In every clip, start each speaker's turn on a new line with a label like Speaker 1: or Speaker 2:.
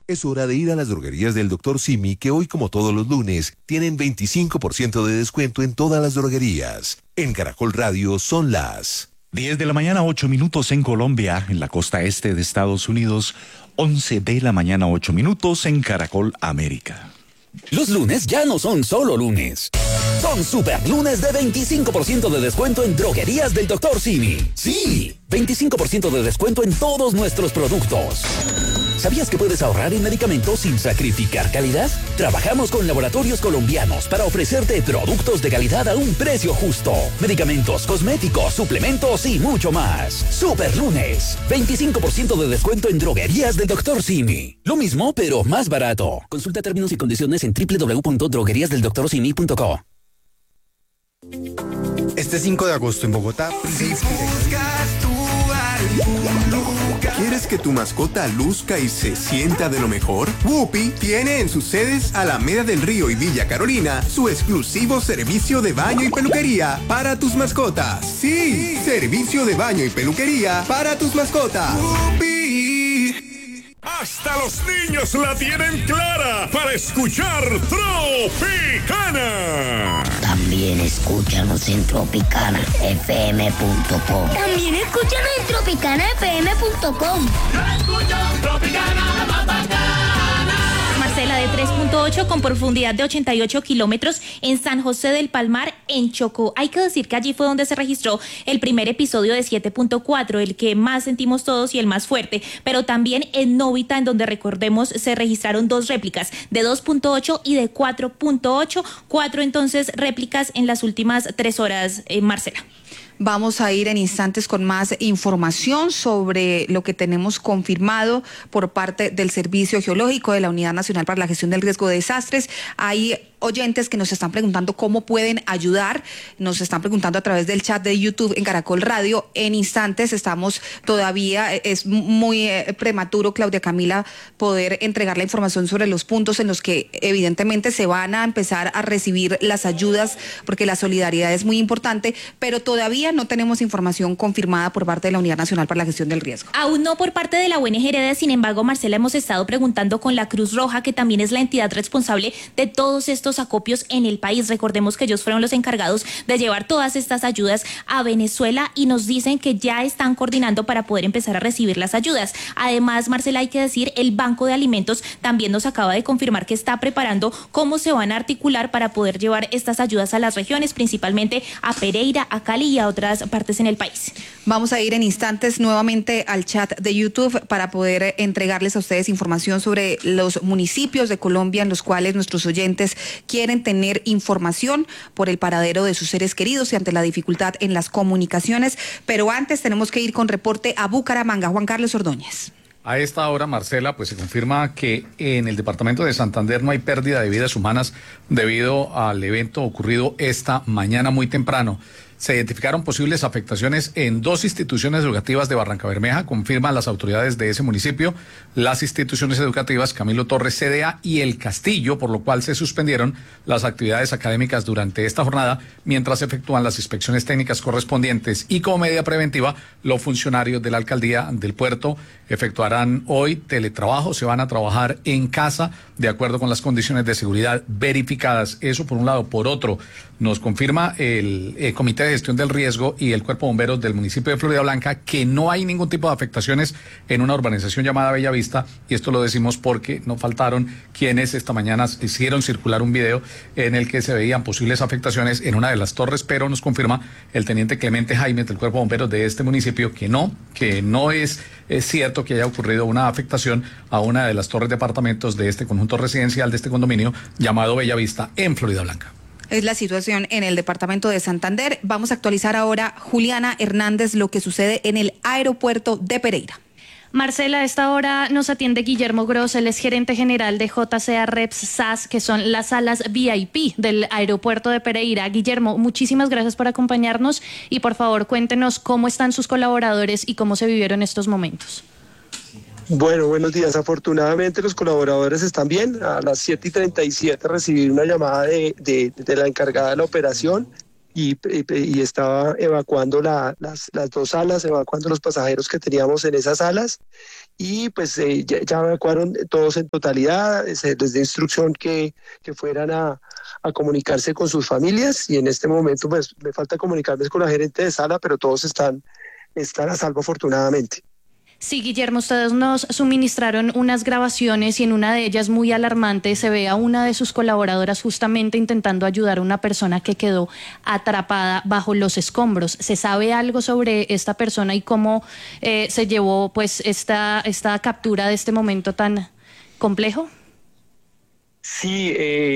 Speaker 1: Es hora de ir a las droguerías del Dr. Simi, que hoy, como todos los lunes, tienen 25% de descuento en todas las droguerías. En Caracol Radio son las
Speaker 2: 10 de la mañana, 8 minutos en Colombia, en la costa este de Estados Unidos, 11 de la mañana, 8 minutos en Caracol América.
Speaker 3: Los lunes ya no son solo lunes. Son super lunes de 25% de descuento en droguerías del Dr. Simi. Sí, 25% de descuento en todos nuestros productos. ¿Sabías que puedes ahorrar en medicamentos sin sacrificar calidad? Trabajamos con laboratorios colombianos para ofrecerte productos de calidad a un precio justo. Medicamentos, cosméticos, suplementos y mucho más. Super lunes, 25% de descuento en droguerías del Dr. Simi. Lo mismo, pero más barato. Consulta términos y condiciones en www.drogueriasdeldoctorsimi.co.
Speaker 4: Este 5 de agosto en Bogotá, ¿quieres que tu mascota luzca y se sienta de lo mejor? Whoopi tiene en sus sedes Alameda del Río y Villa Carolina su exclusivo servicio de baño y peluquería para tus mascotas. Sí, servicio de baño y peluquería para tus mascotas. Whoopi.
Speaker 5: Hasta los niños la tienen clara para escuchar Tropicana.
Speaker 6: También escúchanos en tropicanafm.com.
Speaker 7: También escúchanos en tropicanafm.com.
Speaker 8: Yo escucho Tropicana, la más bacana.
Speaker 9: Marcela, de 3.8 con profundidad de 88 kilómetros en San José del Palmar, en Chocó. Hay que decir que allí fue donde se registró el primer episodio de 7.4, el que más sentimos todos y el más fuerte, pero también en Novita, en donde recordemos se registraron dos réplicas de 2.8 y de 4.8, cuatro entonces réplicas en las últimas 3 horas, Marcela.
Speaker 10: Vamos a ir en instantes con más información sobre lo que tenemos confirmado por parte del Servicio Geológico de la Unidad Nacional para la Gestión del Riesgo de Desastres. Hay oyentes que nos están preguntando cómo pueden ayudar, nos están preguntando a través del chat de YouTube en Caracol Radio. En instantes estamos todavía, es muy prematuro, Claudia Camila, poder entregar la información sobre los puntos en los que evidentemente se van a empezar a recibir las ayudas, porque la solidaridad es muy importante, pero todavía no tenemos información confirmada por parte de la Unidad Nacional para la Gestión del Riesgo.
Speaker 9: Aún no por parte de la ONG Hereda. Sin embargo, Marcela, hemos estado preguntando con la Cruz Roja, que también es la entidad responsable de todos estos acopios en el país. Recordemos que ellos fueron los encargados de llevar todas estas ayudas a Venezuela y nos dicen que ya están coordinando para poder empezar a recibir las ayudas. Además, Marcela, hay que decir, el Banco de Alimentos también nos acaba de confirmar que está preparando cómo se van a articular para poder llevar estas ayudas a las regiones, principalmente a Pereira, a Cali y a otras partes en el país.
Speaker 10: Vamos a ir en instantes nuevamente al chat de YouTube para poder entregarles a ustedes información sobre los municipios de Colombia en los cuales nuestros oyentes quieren tener información por el paradero de sus seres queridos y ante la dificultad en las comunicaciones. Pero antes tenemos que ir con reporte a Bucaramanga. Juan Carlos Ordóñez.
Speaker 11: A esta hora, Marcela, pues se confirma que en el departamento de Santander no hay pérdida de vidas humanas debido al evento ocurrido esta mañana muy temprano. Se identificaron posibles afectaciones en 2 instituciones educativas de Barrancabermeja, confirman las autoridades de ese municipio, las instituciones educativas Camilo Torres CDA y El Castillo, por lo cual se suspendieron las actividades académicas durante esta jornada, mientras se efectúan las inspecciones técnicas correspondientes. Y como medida preventiva, los funcionarios de la alcaldía del puerto efectuarán hoy teletrabajo, se van a trabajar en casa de acuerdo con las condiciones de seguridad verificadas. Eso por un lado. Por otro, nos confirma el Comité de Gestión del Riesgo y el Cuerpo de Bomberos del municipio de Floridablanca que no hay ningún tipo de afectaciones en una urbanización llamada Bellavista, y esto lo decimos porque no faltaron quienes esta mañana hicieron circular un video en el que se veían posibles afectaciones en una de las torres, pero nos confirma el teniente Clemente Jaime del Cuerpo de Bomberos de este municipio que no es cierto que haya ocurrido una afectación a una de las torres de apartamentos de este conjunto residencial, de este condominio llamado Bellavista en Floridablanca.
Speaker 10: Es la situación en el departamento de Santander. Vamos a actualizar ahora, Juliana Hernández, lo que sucede en el aeropuerto de Pereira.
Speaker 12: Marcela, a esta hora nos atiende Guillermo Gross, él es gerente general de JCA Reps SAS, que son las salas VIP del aeropuerto de Pereira. Guillermo, muchísimas gracias por acompañarnos y por favor cuéntenos cómo están sus colaboradores y cómo se vivieron estos momentos.
Speaker 13: Bueno, buenos días. Afortunadamente los colaboradores están bien. A las 7:37 recibí una llamada de la encargada de la operación y estaba evacuando las dos salas, evacuando los pasajeros que teníamos en esas salas, y pues ya evacuaron todos en totalidad. Se les dio instrucción que fueran a comunicarse con sus familias, y en este momento pues me falta comunicarme con la gerente de sala, pero todos están a salvo afortunadamente.
Speaker 12: Sí, Guillermo, ustedes nos suministraron unas grabaciones y en una de ellas, muy alarmante, se ve a una de sus colaboradoras justamente intentando ayudar a una persona que quedó atrapada bajo los escombros. ¿Se sabe algo sobre esta persona y cómo se llevó pues esta captura de este momento tan complejo?
Speaker 13: Sí,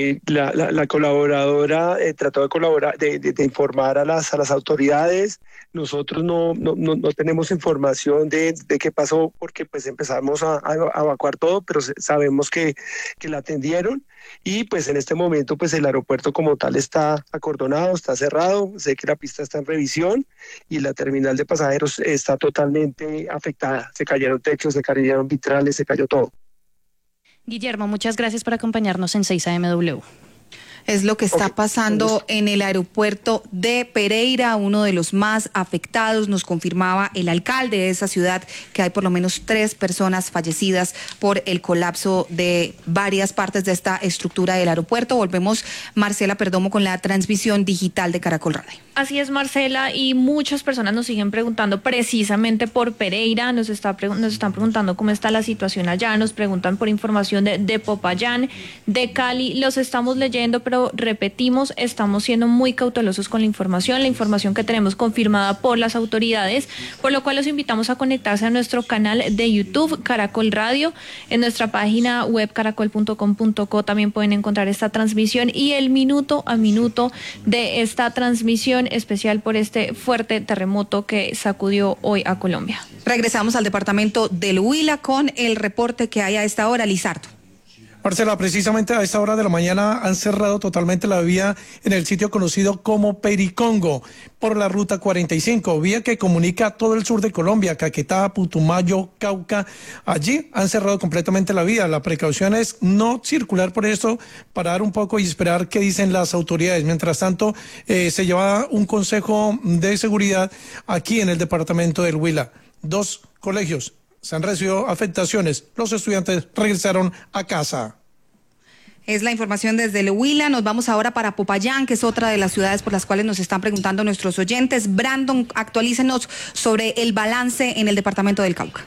Speaker 13: la colaboradora trató de colaborar, de informar a las autoridades. Nosotros no tenemos información de qué pasó, porque pues empezamos a evacuar todo, pero sabemos que la atendieron, y pues en este momento pues el aeropuerto como tal está acordonado, está cerrado. Sé que la pista está en revisión y la terminal de pasajeros está totalmente afectada. Se cayeron techos, se cayeron vitrales, se cayó todo.
Speaker 12: Guillermo, muchas gracias por acompañarnos en 6 AMW.
Speaker 10: Es lo que está pasando en el aeropuerto de Pereira, uno de los más afectados. Nos confirmaba el alcalde de esa ciudad que hay por lo menos 3 personas fallecidas por el colapso de varias partes de esta estructura del aeropuerto. Volvemos, Marcela Perdomo, con la transmisión digital de Caracol Radio.
Speaker 9: Así es, Marcela, y muchas personas nos siguen preguntando precisamente por Pereira, nos están preguntando cómo está la situación allá, nos preguntan por información de Popayán, de Cali. Los estamos leyendo, pero repetimos, estamos siendo muy cautelosos con la información que tenemos confirmada por las autoridades, por lo cual los invitamos a conectarse a nuestro canal de YouTube, Caracol Radio. En nuestra página web caracol.com.co también pueden encontrar esta transmisión y el minuto a minuto de esta transmisión especial por este fuerte terremoto que sacudió hoy a Colombia.
Speaker 10: Regresamos al departamento del Huila con el reporte que hay a esta hora. Lizardo.
Speaker 14: Marcela, precisamente a esta hora de la mañana han cerrado totalmente la vía en el sitio conocido como Pericongo por la ruta 45, vía que comunica todo el sur de Colombia, Caquetá, Putumayo, Cauca. Allí han cerrado completamente la vía. La precaución es no circular por esto, parar un poco y esperar qué dicen las autoridades. Mientras tanto, se lleva un consejo de seguridad aquí en el departamento del Huila. 2 colegios se han recibido afectaciones. Los estudiantes regresaron a casa.
Speaker 10: Es la información desde el Huila. Nos vamos ahora para Popayán, que es otra de las ciudades por las cuales nos están preguntando nuestros oyentes. Brandon, actualícenos sobre el balance en el departamento del Cauca.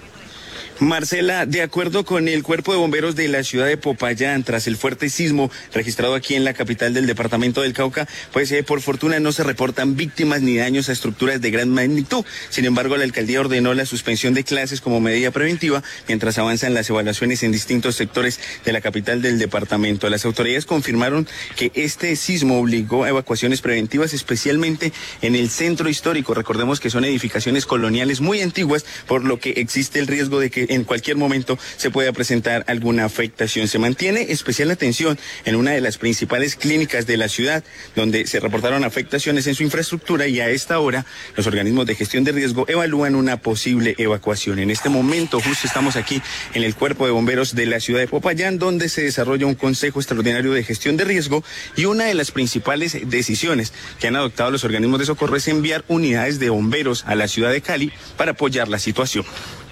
Speaker 15: Marcela, de acuerdo con el Cuerpo de Bomberos de la ciudad de Popayán, tras el fuerte sismo registrado aquí en la capital del departamento del Cauca, pues por fortuna no se reportan víctimas ni daños a estructuras de gran magnitud. Sin embargo, la alcaldía ordenó la suspensión de clases como medida preventiva mientras avanzan las evaluaciones en distintos sectores de la capital del departamento. Las autoridades confirmaron que este sismo obligó a evacuaciones preventivas, especialmente en el centro histórico. Recordemos que son edificaciones coloniales muy antiguas, por lo que existe el riesgo de que en cualquier momento se pueda presentar alguna afectación. Se mantiene especial atención en una de las principales clínicas de la ciudad, donde se reportaron afectaciones en su infraestructura, y a esta hora los organismos de gestión de riesgo evalúan una posible evacuación. En este momento justo estamos aquí en el Cuerpo de Bomberos de la ciudad de Popayán, donde se desarrolla un consejo extraordinario de gestión de riesgo, y una de las principales decisiones que han adoptado los organismos de socorro es enviar unidades de bomberos a la ciudad de Cali para apoyar la situación.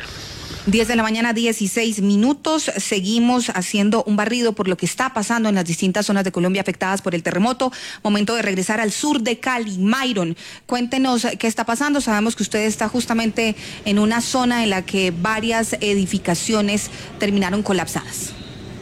Speaker 10: 10 de la mañana, 16 minutos. Seguimos haciendo un barrido por lo que está pasando en las distintas zonas de Colombia afectadas por el terremoto. Momento de regresar al sur de Cali. Myron, cuéntenos qué está pasando. Sabemos que usted está justamente en una zona en la que varias edificaciones terminaron colapsadas.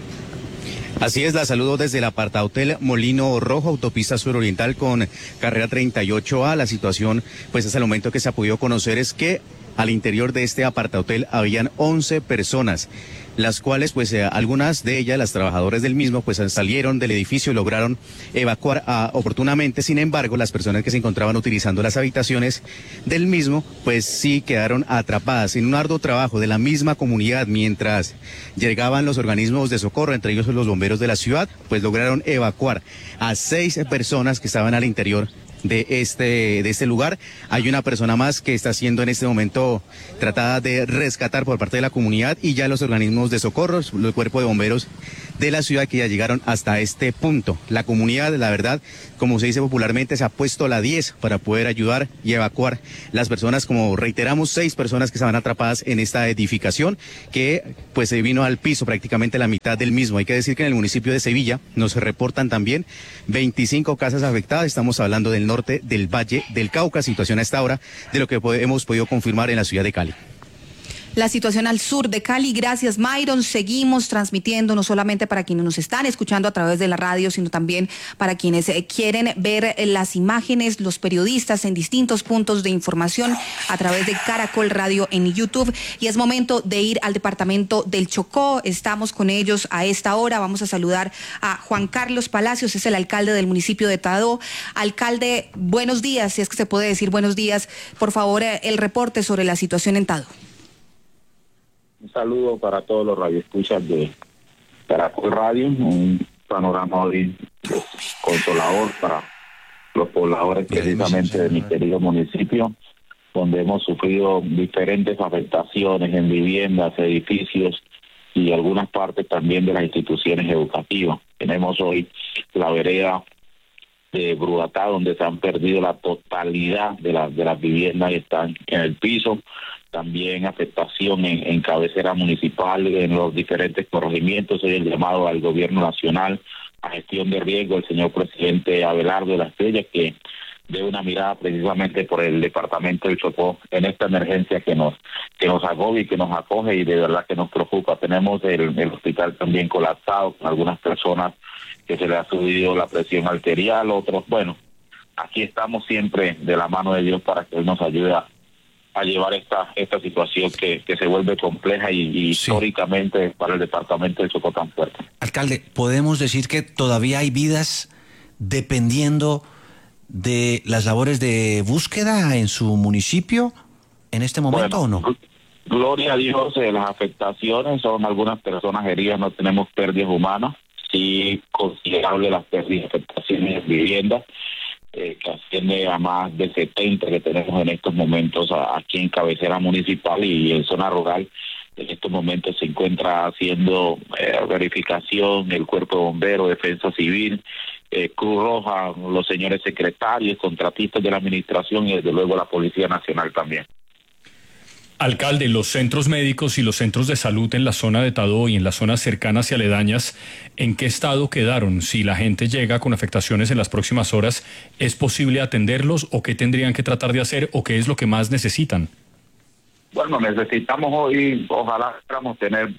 Speaker 16: Así es, la saludo desde el apartahotel Molino Rojo, autopista suroriental con carrera 38A. La situación, pues hasta el momento que se ha podido conocer, es que al interior de este apartahotel habían 11 personas, las cuales, pues algunas de ellas, las trabajadoras del mismo, pues salieron del edificio y lograron evacuar oportunamente. Sin embargo, las personas que se encontraban utilizando las habitaciones del mismo, pues sí quedaron atrapadas en un arduo trabajo de la misma comunidad. Mientras llegaban los organismos de socorro, entre ellos los bomberos de la ciudad, pues lograron evacuar a 6 personas que estaban al interior de este lugar. Hay una persona más que está siendo en este momento tratada de rescatar por parte de la comunidad y ya los organismos de socorro, el cuerpo de bomberos de la ciudad que ya llegaron hasta este punto. La comunidad, la verdad, como se dice popularmente, se ha puesto la 10 para poder ayudar y evacuar las personas, como reiteramos, 6 personas que estaban atrapadas en esta edificación que pues se vino al piso prácticamente la mitad del mismo. Hay que decir que en el municipio de Sevilla nos reportan también 25 casas afectadas. Estamos hablando del norte del Valle del Cauca, situación a esta hora de lo que hemos podido confirmar en la ciudad de Cali.
Speaker 10: La situación al sur de Cali. Gracias, Myron. Seguimos transmitiendo no solamente para quienes nos están escuchando a través de la radio, sino también para quienes quieren ver las imágenes, los periodistas en distintos puntos de información a través de Caracol Radio en YouTube. Y es momento de ir al departamento del Chocó. Estamos con ellos a esta hora. Vamos a saludar a Juan Carlos Palacios, es el alcalde del municipio de Tadó. Alcalde, buenos días, si es que se puede decir buenos días. Por favor, el reporte sobre la situación en Tadó.
Speaker 17: Un saludo para todos los radioescuchas de Caracol Radio, un panorama hoy consolador para los pobladores precisamente de mi querido municipio, donde hemos sufrido diferentes afectaciones en viviendas, edificios y algunas partes también de las instituciones educativas. Tenemos hoy la vereda de Brugatá, donde se han perdido la totalidad de las viviendas y están en el piso. También afectación en cabecera municipal, en los diferentes corregimientos. Hoy el llamado al gobierno nacional a gestión de riesgo, el señor presidente Abelardo de la Estrella, que dé una mirada precisamente por el departamento del Chocó en esta emergencia que nos agobia y que nos acoge y de verdad que nos preocupa. Tenemos el hospital también colapsado con algunas personas que se le ha subido la presión arterial, otros, bueno, aquí estamos siempre de la mano de Dios para que Él nos ayude a llevar esta situación que se vuelve compleja y históricamente para el departamento del Chocó tan fuerte.
Speaker 18: Alcalde, ¿podemos decir que todavía hay vidas dependiendo de las labores de búsqueda en su municipio en este momento o no?
Speaker 17: Gloria a Dios, las afectaciones son algunas personas heridas, no tenemos pérdidas humanas, sí considerable las pérdidas y afectaciones en viviendas, que asciende a más de 70 que tenemos en estos momentos aquí en cabecera municipal y en zona rural. En estos momentos se encuentra haciendo verificación el Cuerpo de Bomberos, Defensa Civil, Cruz Roja, los señores secretarios, contratistas de la administración y desde luego la Policía Nacional también.
Speaker 19: Alcalde, los centros médicos y los centros de salud en la zona de Tadó y en las zonas cercanas y aledañas, ¿en qué estado quedaron? Si la gente llega con afectaciones en las próximas horas, ¿es posible atenderlos o qué tendrían que tratar de hacer o qué es lo que más necesitan?
Speaker 17: Bueno, necesitamos hoy, ojalá podamos tener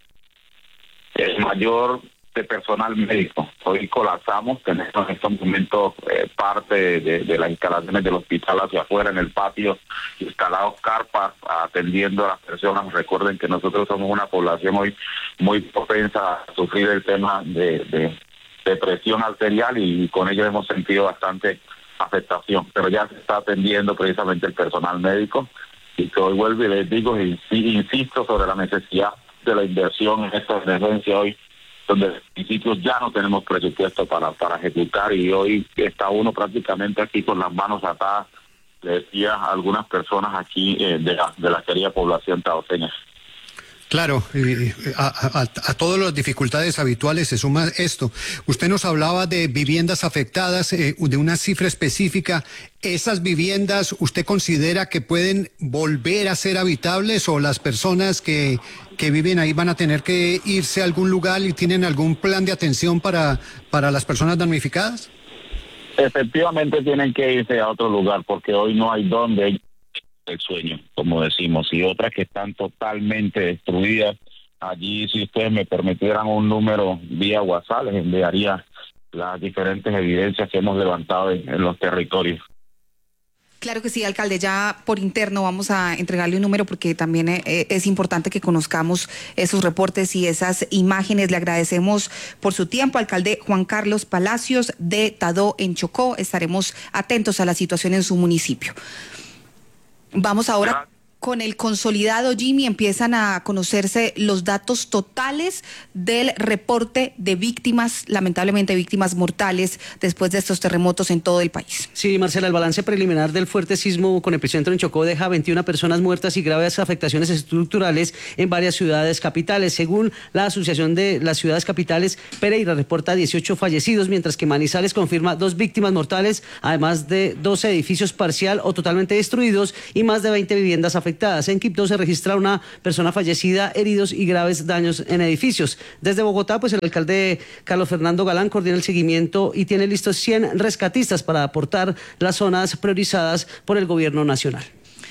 Speaker 17: el mayor de personal médico. Hoy colapsamos, tenemos en estos momentos parte de las instalaciones del hospital hacia afuera en el patio, instalados carpas atendiendo a las personas. Recuerden que nosotros somos una población hoy muy propensa a sufrir el tema de presión arterial y con ello hemos sentido bastante afectación, pero ya se está atendiendo precisamente el personal médico y que hoy vuelvo y les digo y insisto sobre la necesidad de la inversión en esta emergencia hoy, donde los municipios ya no tenemos presupuesto para ejecutar y hoy está uno prácticamente aquí con las manos atadas, le decía a algunas personas aquí de la querida población taoseña.
Speaker 20: Claro, a todas las dificultades habituales se suma esto. Usted nos hablaba de viviendas afectadas, de una cifra específica. ¿Esas viviendas usted considera que pueden volver a ser habitables o las personas que viven ahí van a tener que irse a algún lugar y tienen algún plan de atención para las personas damnificadas?
Speaker 17: Efectivamente tienen que irse a otro lugar porque hoy no hay dónde el sueño, como decimos, y otras que están totalmente destruidas. Allí, si ustedes me permitieran un número vía WhatsApp, les enviaría las diferentes evidencias que hemos levantado en los territorios.
Speaker 10: Claro que sí, alcalde, ya por interno vamos a entregarle un número porque también es importante que conozcamos esos reportes y esas imágenes. Le agradecemos por su tiempo, alcalde Juan Carlos Palacios de Tadó en Chocó. Estaremos atentos a la situación en su municipio. Vamos ahora Con el consolidado, Jimmy, empiezan a conocerse los datos totales del reporte de víctimas, lamentablemente víctimas mortales, después de estos terremotos en todo el país.
Speaker 21: Sí, Marcela, el balance preliminar del fuerte sismo con epicentro en Chocó deja 21 personas muertas y graves afectaciones estructurales en varias ciudades capitales. Según la Asociación de las Ciudades Capitales, Pereira reporta 18 fallecidos, mientras que Manizales confirma 2 víctimas mortales, además de 12 edificios parcial o totalmente destruidos y más de 20 viviendas afectadas. En Quibdó se registra una persona fallecida, heridos y graves daños en edificios. Desde Bogotá, pues el alcalde Carlos Fernando Galán coordina el seguimiento y tiene listos 100 rescatistas para aportar las zonas priorizadas por el gobierno nacional.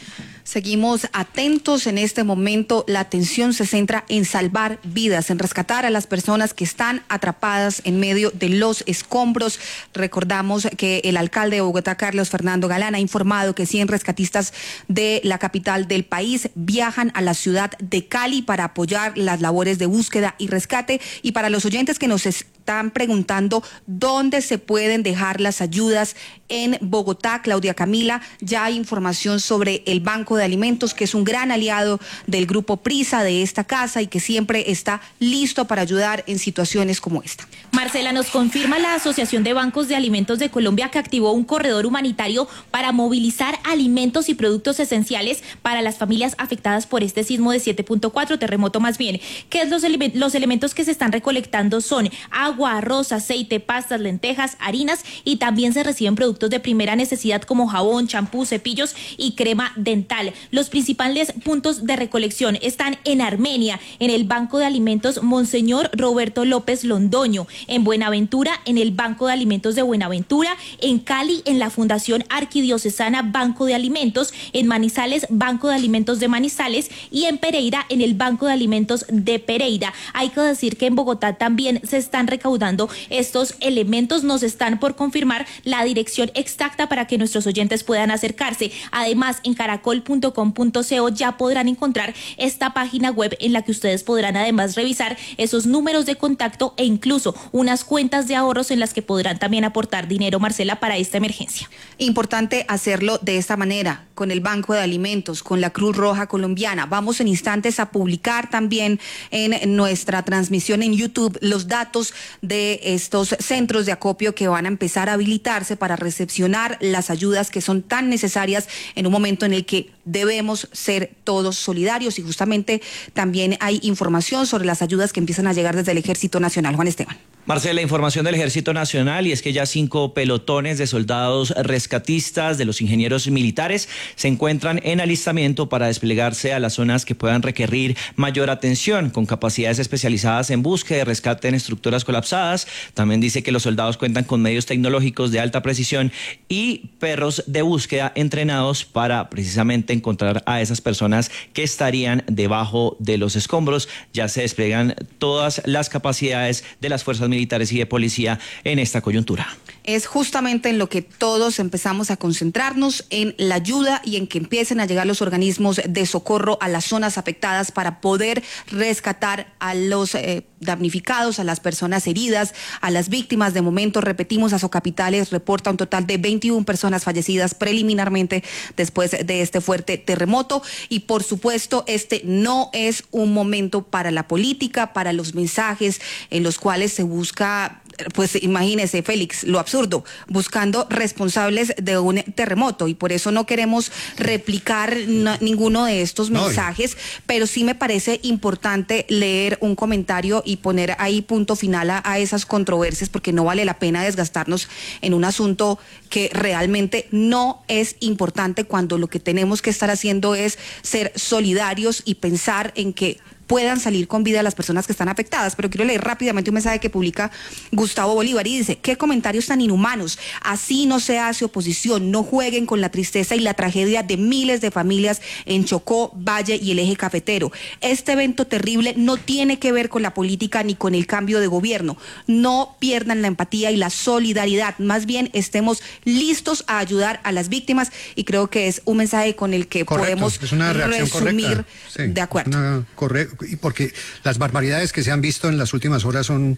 Speaker 10: Seguimos atentos en este momento. La atención se centra en salvar vidas, en rescatar a las personas que están atrapadas en medio de los escombros. Recordamos que el alcalde de Bogotá, Carlos Fernando Galán, ha informado que 100 rescatistas de la capital del país viajan a la ciudad de Cali para apoyar las labores de búsqueda y rescate. Y para los oyentes que nos están preguntando dónde se pueden dejar las ayudas en Bogotá, Claudia Camila, ya hay información sobre el Banco de Alimentos, que es un gran aliado del Grupo Prisa, de esta casa, y que siempre está listo para ayudar en situaciones como esta.
Speaker 9: Marcela, nos confirma la Asociación de Bancos de Alimentos de Colombia que activó un corredor humanitario para movilizar alimentos y productos esenciales para las familias afectadas por este sismo de 7.4, terremoto más bien. ¿Qué es los elementos que se están recolectando? Son agua, arroz, aceite, pastas, lentejas, harinas, y también se reciben productos de primera necesidad como jabón, champú, cepillos y crema dental. Los principales puntos de recolección están en Armenia, en el Banco de Alimentos Monseñor Roberto López Londoño, en Buenaventura, en el Banco de Alimentos de Buenaventura, en Cali, en la Fundación Arquidiocesana Banco de Alimentos, en Manizales, Banco de Alimentos de Manizales, y en Pereira, en el Banco de Alimentos de Pereira. Hay que decir que en Bogotá también se están recaudando estos elementos. Nos están por confirmar la dirección exacta para que nuestros oyentes puedan acercarse. Además, en caracol.com.co ya podrán encontrar esta página web en la que ustedes podrán además revisar esos números de contacto e incluso unas cuentas de ahorros en las que podrán también aportar dinero, Marcela, para esta emergencia.
Speaker 10: Importante hacerlo de esta manera, con el Banco de Alimentos, con la Cruz Roja Colombiana. Vamos en instantes a publicar también en nuestra transmisión en YouTube los datos de estos centros de acopio que van a empezar a habilitarse para recepcionar las ayudas que son tan necesarias en un momento en el que debemos ser todos solidarios. Y justamente también hay información sobre las ayudas que empiezan a llegar desde el Ejército Nacional. Juan Esteban.
Speaker 22: Marcela, información del Ejército Nacional, y es que ya 5 pelotones de soldados rescatistas de los ingenieros militares se encuentran en alistamiento para desplegarse a las zonas que puedan requerir mayor atención, con capacidades especializadas en búsqueda y rescate en estructuras colapsadas. También dice que los soldados cuentan con medios tecnológicos de alta precisión y perros de búsqueda entrenados para precisamente encontrar a esas personas que estarían debajo de los escombros. Ya se despliegan todas las capacidades de las fuerzas militares y de policía en esta coyuntura.
Speaker 10: Es justamente en lo que todos empezamos a concentrarnos, en la ayuda y en que empiecen a llegar los organismos de socorro a las zonas afectadas para poder rescatar a los damnificados, a las personas heridas, a las víctimas. De momento, repetimos, Azocapitales reporta un total de 21 personas fallecidas preliminarmente después de este fuerte terremoto. Y por supuesto, este no es un momento para la política, para los mensajes en los cuales se busca, pues imagínese, Félix, lo absurdo, buscando responsables de un terremoto, y por eso no queremos replicar ninguno de estos mensajes, pero sí me parece importante leer un comentario y poner ahí punto final a esas controversias, porque no vale la pena desgastarnos en un asunto que realmente no es importante, cuando lo que tenemos que estar haciendo es ser solidarios y pensar en que puedan salir con vida las personas que están afectadas. Pero quiero leer rápidamente un mensaje que publica Gustavo Bolívar y dice: qué comentarios tan inhumanos, así no se hace oposición, no jueguen con la tristeza y la tragedia de miles de familias en Chocó, Valle y el eje cafetero. Este evento terrible no tiene que ver con la política ni con el cambio de gobierno. No pierdan la empatía y la solidaridad, más bien estemos listos a ayudar a las víctimas, y creo que es un mensaje con el que podemos
Speaker 20: es una reacción
Speaker 10: resumir.
Speaker 20: Sí,
Speaker 10: de acuerdo.
Speaker 20: Correcto, y porque las barbaridades que se han visto en las últimas horas son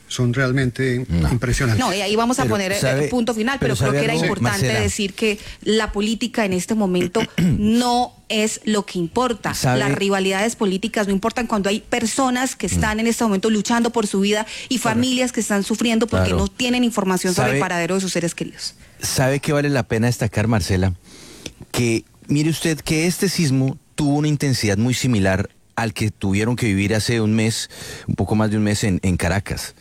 Speaker 20: son realmente impresionantes.
Speaker 10: No, y ahí vamos a poner el punto final, pero creo que era importante decir que la política en este momento no es lo que importa. Las rivalidades políticas no importan cuando hay personas que están en este momento luchando por su vida y familias que están sufriendo porque no tienen información sobre el paradero de sus seres queridos.
Speaker 18: ¿Sabe qué vale la pena destacar, Marcela? Que mire usted que este sismo tuvo una intensidad muy similar al que tuvieron que vivir hace un mes, un poco más de un mes en Caracas,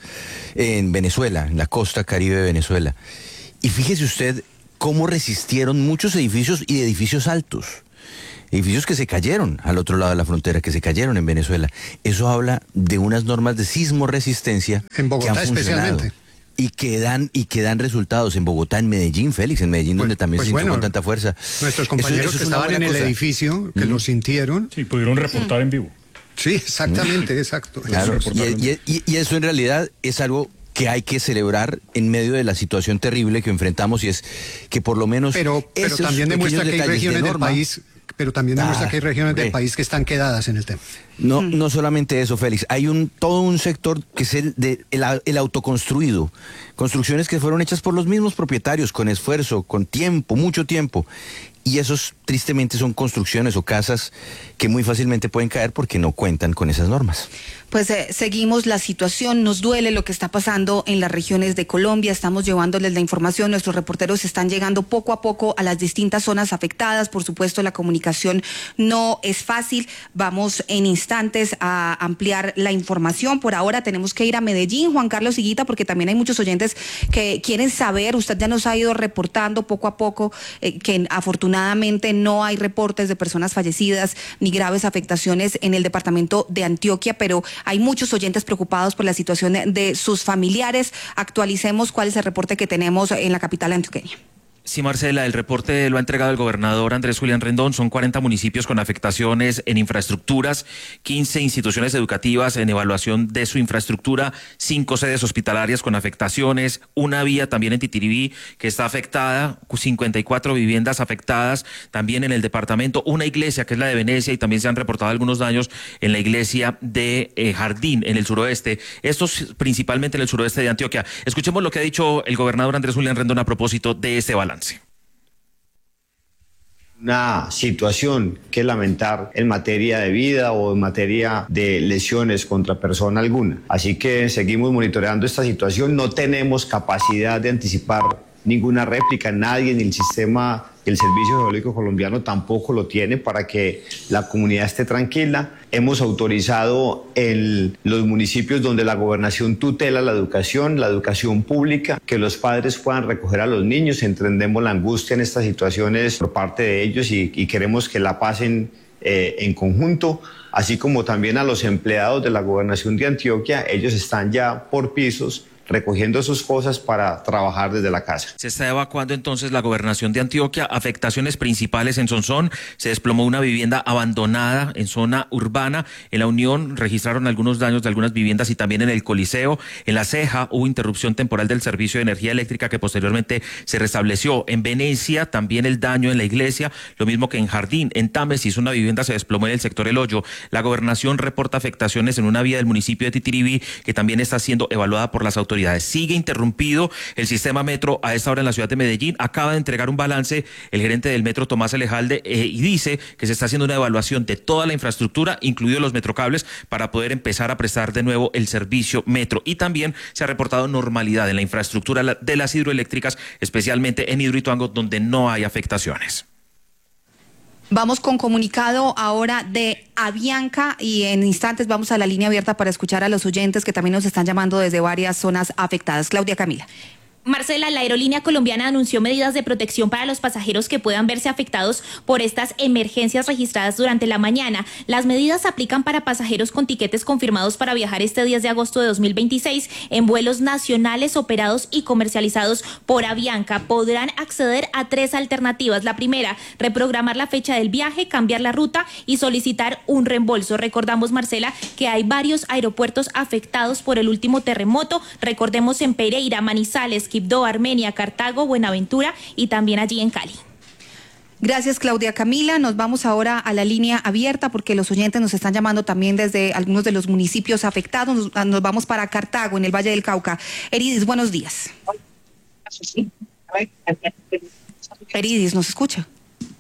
Speaker 18: en Venezuela, en la costa caribe de Venezuela. Y fíjese usted cómo resistieron muchos edificios y edificios altos. Edificios que se cayeron al otro lado de la frontera, que se cayeron en Venezuela. Eso habla de unas normas de sismo resistencia
Speaker 20: en Bogotá que han especialmente.
Speaker 18: Y que dan resultados en Bogotá, en Medellín, Félix, en Medellín donde también se sintió con tanta fuerza.
Speaker 20: Nuestros compañeros que estaban en el edificio, que lo sintieron.
Speaker 19: Sí, pudieron reportar en vivo.
Speaker 20: Sí, exactamente, exacto.
Speaker 18: Claro, y eso en realidad es algo que hay que celebrar en medio de la situación terrible que enfrentamos, y es que por lo menos
Speaker 20: pero también demuestra que hay regiones del país, pero también demuestra que hay regiones del país que están quedadas en el tema.
Speaker 18: No solamente eso, Félix, hay todo un sector que es el autoconstruido, construcciones que fueron hechas por los mismos propietarios, con esfuerzo, con tiempo, mucho tiempo, y esos tristemente son construcciones o casas que muy fácilmente pueden caer porque no cuentan con esas normas.
Speaker 10: Pues seguimos la situación, nos duele lo que está pasando en las regiones de Colombia, estamos llevándoles la información, nuestros reporteros están llegando poco a poco a las distintas zonas afectadas, por supuesto la comunicación no es fácil, vamos en instantes a ampliar la información, por ahora tenemos que ir a Medellín, Juan Carlos Higuita, porque también hay muchos oyentes que quieren saber, usted ya nos ha ido reportando poco a poco que afortunadamente no hay reportes de personas fallecidas ni graves afectaciones en el departamento de Antioquia, pero hay muchos oyentes preocupados por la situación de sus familiares. Actualicemos cuál es el reporte que tenemos en la capital antioqueña.
Speaker 1: Sí, Marcela, el reporte lo ha entregado el gobernador Andrés Julián Rendón. Son 40 municipios con afectaciones en infraestructuras, 15 instituciones educativas en evaluación de su infraestructura, 5 sedes hospitalarias con afectaciones, una vía también en Titiribí que está afectada, 54 viviendas afectadas también en el departamento, una iglesia que es la de Venecia y también se han reportado algunos daños en la iglesia de Jardín en el suroeste, estos principalmente en el suroeste de Antioquia. Escuchemos lo que ha dicho el gobernador Andrés Julián Rendón a propósito de este balance.
Speaker 2: Una situación que lamentar en materia de vida o en materia de lesiones contra persona alguna. Así que seguimos monitoreando esta situación. No tenemos capacidad de anticipar ninguna réplica, nadie ni el sistema, el Servicio Geológico Colombiano tampoco lo tiene para que la comunidad esté tranquila. Hemos autorizado en los municipios donde la gobernación tutela la educación pública, que los padres puedan recoger a los niños. Entendemos la angustia en estas situaciones por parte de ellos y queremos que la pasen en conjunto, así como también a los empleados de la gobernación de Antioquia. Ellos están ya por pisos recogiendo sus cosas para trabajar desde la casa.
Speaker 1: Se está evacuando entonces la gobernación de Antioquia. Afectaciones principales en Sonsón. Se desplomó una vivienda abandonada en zona urbana. En La Unión registraron algunos daños de algunas viviendas y también en el Coliseo. En La Ceja hubo interrupción temporal del servicio de energía eléctrica que posteriormente se restableció. En Venecia también el daño en la iglesia, lo mismo que en Jardín. En Támesis una vivienda se desplomó en el sector El Hoyo. La gobernación reporta afectaciones en una vía del municipio de Titiribí que también está siendo evaluada por las autoridades. Sigue interrumpido el sistema metro a esta hora en la ciudad de Medellín. Acaba de entregar un balance el gerente del metro, Tomás Alejalde, y dice que se está haciendo una evaluación de toda la infraestructura, incluidos los metrocables, para poder empezar a prestar de nuevo el servicio metro. Y también se ha reportado normalidad en la infraestructura de las hidroeléctricas, especialmente en Hidroituango, donde no hay afectaciones.
Speaker 10: Vamos con comunicado ahora de Avianca y en instantes vamos a la línea abierta para escuchar a los oyentes que también nos están llamando desde varias zonas afectadas. Claudia Camila.
Speaker 9: Marcela, la aerolínea colombiana anunció medidas de protección para los pasajeros que puedan verse afectados por estas emergencias registradas durante la mañana. Las medidas se aplican para pasajeros con tiquetes confirmados para viajar este 10 de agosto de 2026 en vuelos nacionales operados y comercializados por Avianca. Podrán acceder a 3 alternativas. La primera, reprogramar la fecha del viaje, cambiar la ruta y solicitar un reembolso. Recordamos, Marcela, que hay varios aeropuertos afectados por el último terremoto. Recordemos en Pereira, Manizales, Quibdó, Armenia, Cartago, Buenaventura y también allí en Cali.
Speaker 10: Gracias, Claudia Camila. Nos vamos ahora a la línea abierta porque los oyentes nos están llamando también desde algunos de los municipios afectados. Nos vamos para Cartago, en el Valle del Cauca. Eridis, buenos días. Eridis, ¿nos escucha?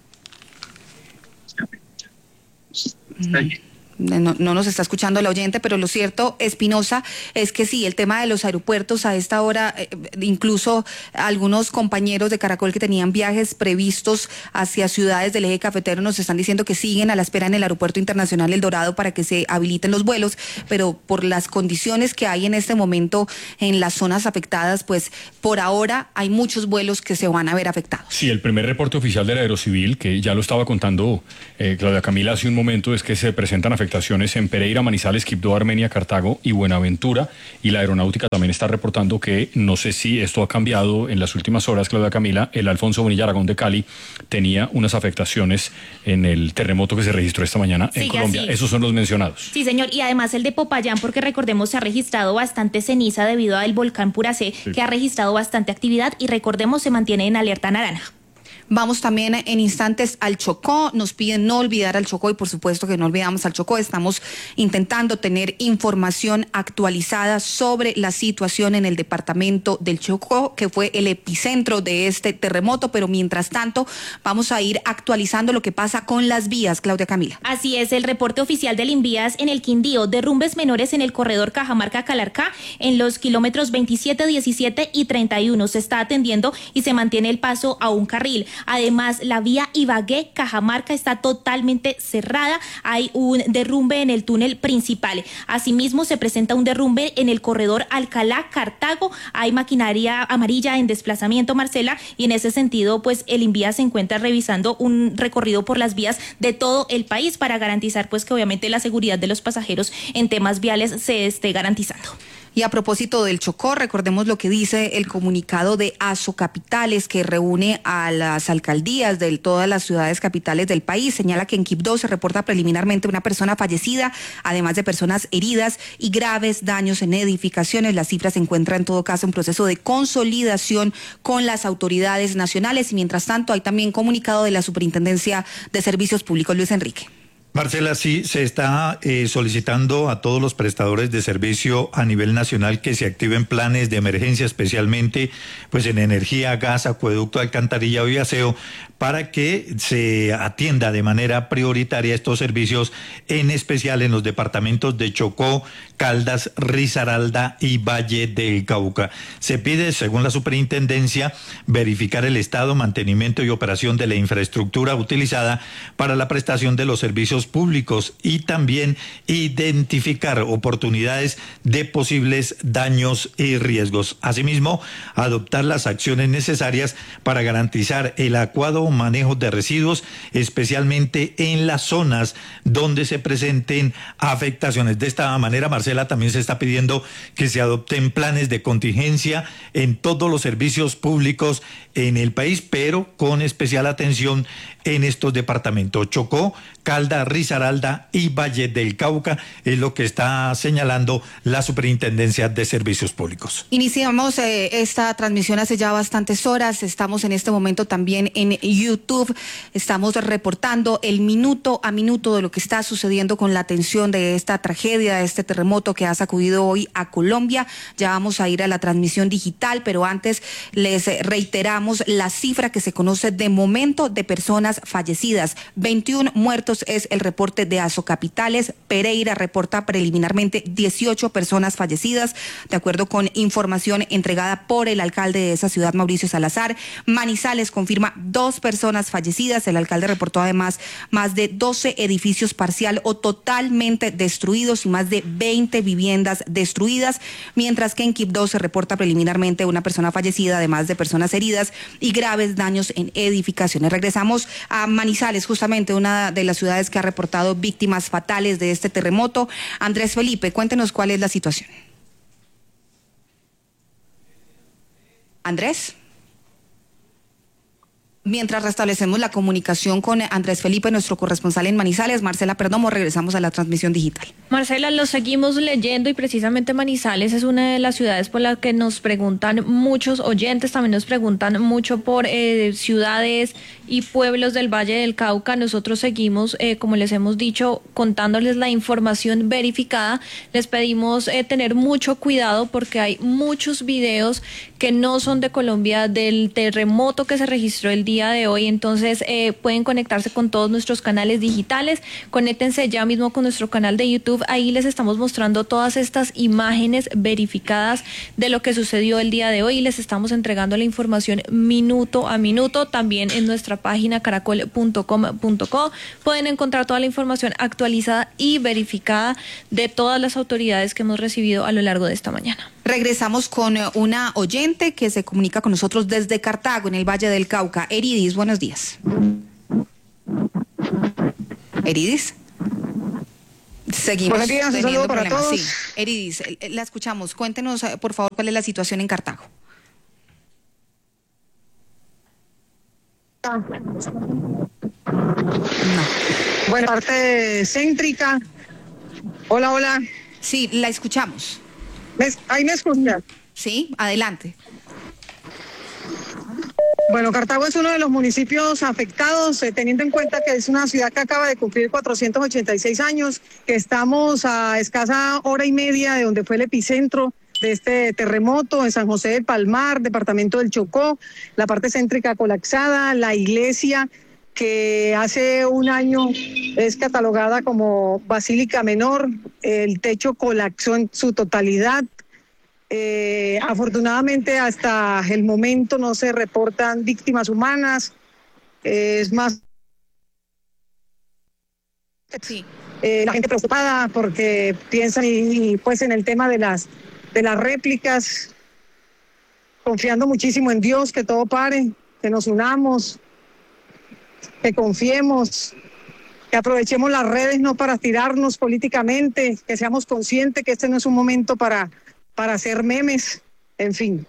Speaker 10: No nos está escuchando el oyente, pero lo cierto, Espinosa, es que sí, el tema de los aeropuertos a esta hora, incluso algunos compañeros de Caracol que tenían viajes previstos hacia ciudades del eje cafetero nos están diciendo que siguen a la espera en el Aeropuerto Internacional El Dorado para que se habiliten los vuelos, pero por las condiciones que hay en este momento en las zonas afectadas, pues por ahora hay muchos vuelos que se van a ver afectados.
Speaker 19: Sí, el primer reporte oficial del Aerocivil, que ya lo estaba contando Claudia Camila hace un momento, es que se presentan afectaciones en Pereira, Manizales, Quibdó, Armenia, Cartago y Buenaventura, y la aeronáutica también está reportando que, no sé si esto ha cambiado en las últimas horas, Claudia Camila, el Alfonso Bonilla Aragón de Cali tenía unas afectaciones en el terremoto que se registró esta mañana en Colombia.
Speaker 9: Sí.
Speaker 19: Esos son los mencionados.
Speaker 9: Sí, señor, y además el de Popayán, porque recordemos se ha registrado bastante ceniza debido al volcán Puracé, que ha registrado bastante actividad y recordemos se mantiene en alerta naranja.
Speaker 10: Vamos también en instantes al Chocó. Nos piden no olvidar al Chocó y por supuesto que no olvidamos al Chocó. Estamos intentando tener información actualizada sobre la situación en el departamento del Chocó, que fue el epicentro de este terremoto, pero mientras tanto vamos a ir actualizando lo que pasa con las vías, Claudia Camila.
Speaker 9: Así es, el reporte oficial del Invías en el Quindío, derrumbes menores en el corredor Cajamarca-Calarcá en los kilómetros 27, 17 y 31. Se está atendiendo y se mantiene el paso a un carril. Además, la vía Ibagué-Cajamarca está totalmente cerrada. Hay un derrumbe en el túnel principal. Asimismo, se presenta un derrumbe en el corredor Alcalá-Cartago. Hay maquinaria amarilla en desplazamiento, Marcela, y en ese sentido, pues el Invías se encuentra revisando un recorrido por las vías de todo el país para garantizar, pues que obviamente la seguridad de los pasajeros en temas viales se esté garantizando.
Speaker 10: Y a propósito del Chocó, recordemos lo que dice el comunicado de Asocapitales, que reúne a las alcaldías de todas las ciudades capitales del país. Señala que en Quibdó se reporta preliminarmente una persona fallecida, además de personas heridas y graves daños en edificaciones. La cifra se encuentra en todo caso en proceso de consolidación con las autoridades nacionales. Y mientras tanto, hay también comunicado de la Superintendencia de Servicios Públicos, Luis Enrique.
Speaker 3: Marcela, sí, se está solicitando a todos los prestadores de servicio a nivel nacional que se activen planes de emergencia, especialmente pues en energía, gas, acueducto, alcantarillado y aseo, para que se atienda de manera prioritaria estos servicios, en especial en los departamentos de Chocó, Caldas, Risaralda y Valle del Cauca. Se pide, según la superintendencia, verificar el estado, mantenimiento y operación de la infraestructura utilizada para la prestación de los servicios públicos y también identificar oportunidades de posibles daños y riesgos. Asimismo, adoptar las acciones necesarias para garantizar el adecuado manejo de residuos, especialmente en las zonas donde se presenten afectaciones. De esta manera, Marcela, también se está pidiendo que se adopten planes de contingencia en todos los servicios públicos en el país, pero con especial atención en estos departamentos: Chocó, Caldas, Risaralda y Valle del Cauca, es lo que está señalando la Superintendencia de Servicios Públicos.
Speaker 10: Iniciamos esta transmisión hace ya bastantes horas. Estamos en este momento también en YouTube. Estamos reportando el minuto a minuto de lo que está sucediendo con la atención de esta tragedia, de este terremoto que ha sacudido hoy a Colombia. Ya vamos a ir a la transmisión digital, pero antes les reiteramos la cifra que se conoce de momento de personas fallecidas. 21 muertos es el reporte de Asocapitales. Pereira reporta preliminarmente 18 personas fallecidas, de acuerdo con información entregada por el alcalde de esa ciudad, Mauricio Salazar. Manizales confirma 2 personas fallecidas. El alcalde reportó además más de 12 edificios parcial o totalmente destruidos y más de 20 viviendas destruidas, mientras que en Quibdó se reporta preliminarmente una persona fallecida, además de personas heridas y graves daños en edificaciones. Regresamos a Manizales, justamente una de las ciudades que ha reportado víctimas fatales de este terremoto. Andrés Felipe, cuéntenos cuál es la situación. Andrés. Mientras restablecemos la comunicación con Andrés Felipe, nuestro corresponsal en Manizales, Marcela Perdomo, regresamos a la transmisión digital.
Speaker 4: Marcela, lo seguimos leyendo y precisamente Manizales es una de las ciudades por la que nos preguntan muchos oyentes, también nos preguntan mucho por ciudades y pueblos del Valle del Cauca. Nosotros seguimos, como les hemos dicho, contándoles la información verificada. Les pedimos tener mucho cuidado porque hay muchos videos que no son de Colombia del terremoto que se registró el día de hoy. Entonces pueden conectarse con todos nuestros canales digitales, conéctense ya mismo con nuestro canal de YouTube, ahí les estamos mostrando todas estas imágenes verificadas de lo que sucedió el día de hoy y les estamos entregando la información minuto a minuto. También en nuestra página caracol.com.co pueden encontrar toda la información actualizada y verificada de todas las autoridades que hemos recibido a lo largo de esta mañana.
Speaker 10: Regresamos con una oyente que se comunica con nosotros desde Cartago, en el Valle del Cauca. Eridis, buenos días. Eridis. Seguimos.
Speaker 5: Buenos días, un saludo para todos.
Speaker 10: Sí. Eridis, la escuchamos. Cuéntenos, por favor, cuál es la situación en Cartago.
Speaker 5: No. Bueno, parte céntrica. Hola, hola.
Speaker 10: Sí, la escuchamos.
Speaker 5: ¿Ahí me escuchan?
Speaker 10: Sí, adelante.
Speaker 5: Bueno, Cartago es uno de los municipios afectados, teniendo en cuenta que es una ciudad que acaba de cumplir 486 años, que estamos a escasa hora y media de donde fue el epicentro de este terremoto, en San José del Palmar, departamento del Chocó, la parte céntrica colapsada, la iglesia que hace un año es catalogada como basílica menor, el techo colapsó en su totalidad. Afortunadamente hasta el momento no se reportan víctimas humanas, es más
Speaker 10: sí.
Speaker 5: La gente preocupada porque piensan y pues en el tema de las réplicas, confiando muchísimo en Dios, que todo pare, que nos unamos, que confiemos, que aprovechemos las redes no para tirarnos políticamente, que seamos conscientes que este no es un momento para hacer memes, en fin.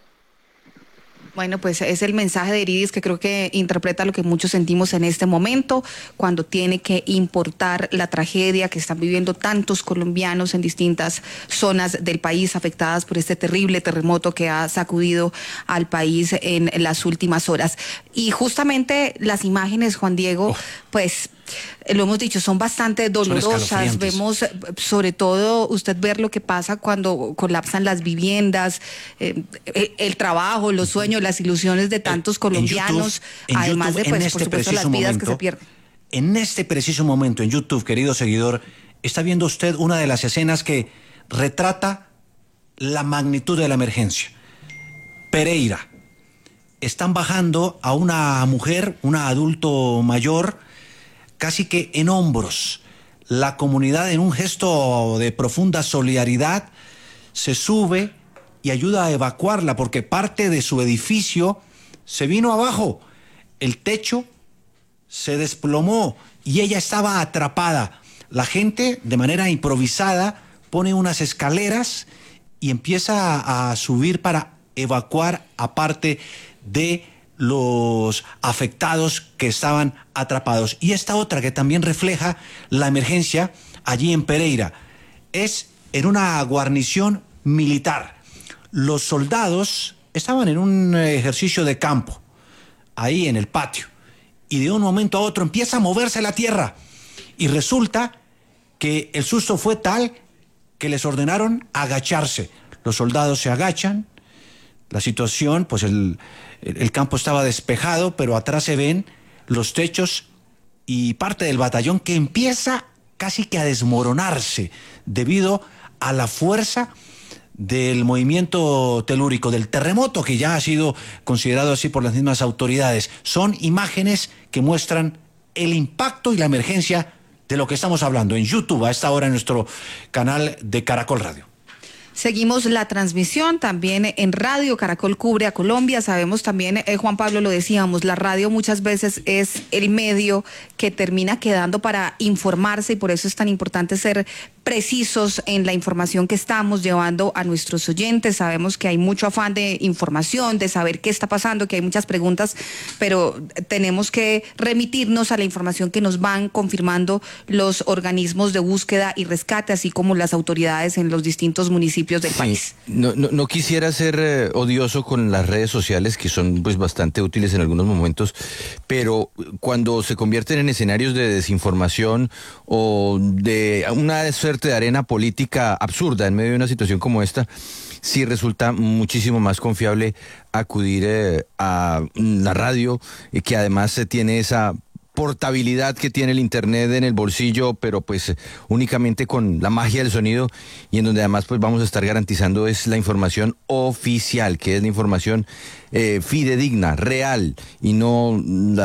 Speaker 10: Bueno, pues es el mensaje de Eridis que creo que interpreta lo que muchos sentimos en este momento, cuando tiene que importar la tragedia que están viviendo tantos colombianos en distintas zonas del país afectadas por este terrible terremoto que ha sacudido al país en las últimas horas. Y justamente las imágenes, Juan Diego, pues lo hemos dicho, son bastante dolorosas. Vemos, sobre todo, usted ver lo que pasa cuando colapsan las viviendas, el trabajo, los sueños, las ilusiones de tantos colombianos, además de, pues, por supuesto, las vidas que se pierden.
Speaker 23: En este preciso momento, en YouTube, querido seguidor, está viendo usted una de las escenas que retrata la magnitud de la emergencia. Pereira. Están bajando a una mujer, una adulto mayor, casi que en hombros. La comunidad, en un gesto de profunda solidaridad, se sube y ayuda a evacuarla porque parte de su edificio se vino abajo. El techo se desplomó y ella estaba atrapada. La gente, de manera improvisada, pone unas escaleras y empieza a subir para evacuar a parte de los afectados que estaban atrapados. Y esta otra que también refleja la emergencia allí en Pereira es en una guarnición militar. Los soldados estaban en un ejercicio de campo, ahí en el patio, y de un momento a otro empieza a moverse la tierra y resulta que el susto fue tal que les ordenaron agacharse. Los soldados se agachan, la situación, pues el campo estaba despejado, pero atrás se ven los techos y parte del batallón que empieza casi que a desmoronarse debido a la fuerza del movimiento telúrico, del terremoto que ya ha sido considerado así por las mismas autoridades. Son imágenes que muestran el impacto y la emergencia de lo que estamos hablando en YouTube a esta hora en nuestro canal de Caracol Radio.
Speaker 10: Seguimos la transmisión también en radio. Caracol cubre a Colombia. Sabemos también, Juan Pablo, lo decíamos, la radio muchas veces es el medio que termina quedando para informarse y por eso es tan importante ser precisos en la información que estamos llevando a nuestros oyentes. Sabemos que hay mucho afán de información, de saber qué está pasando, que hay muchas preguntas, pero tenemos que remitirnos a la información que nos van confirmando los organismos de búsqueda y rescate, así como las autoridades en los distintos municipios del país.
Speaker 18: No quisiera ser odioso con las redes sociales, que son pues bastante útiles en algunos momentos, pero cuando se convierten en escenarios de desinformación o de una suerte de arena política absurda en medio de una situación como esta, sí resulta muchísimo más confiable acudir a la radio, que además tiene esa portabilidad que tiene el internet en el bolsillo, pero pues únicamente con la magia del sonido, y en donde además pues vamos a estar garantizando es la información oficial, que es la información fidedigna, real, y no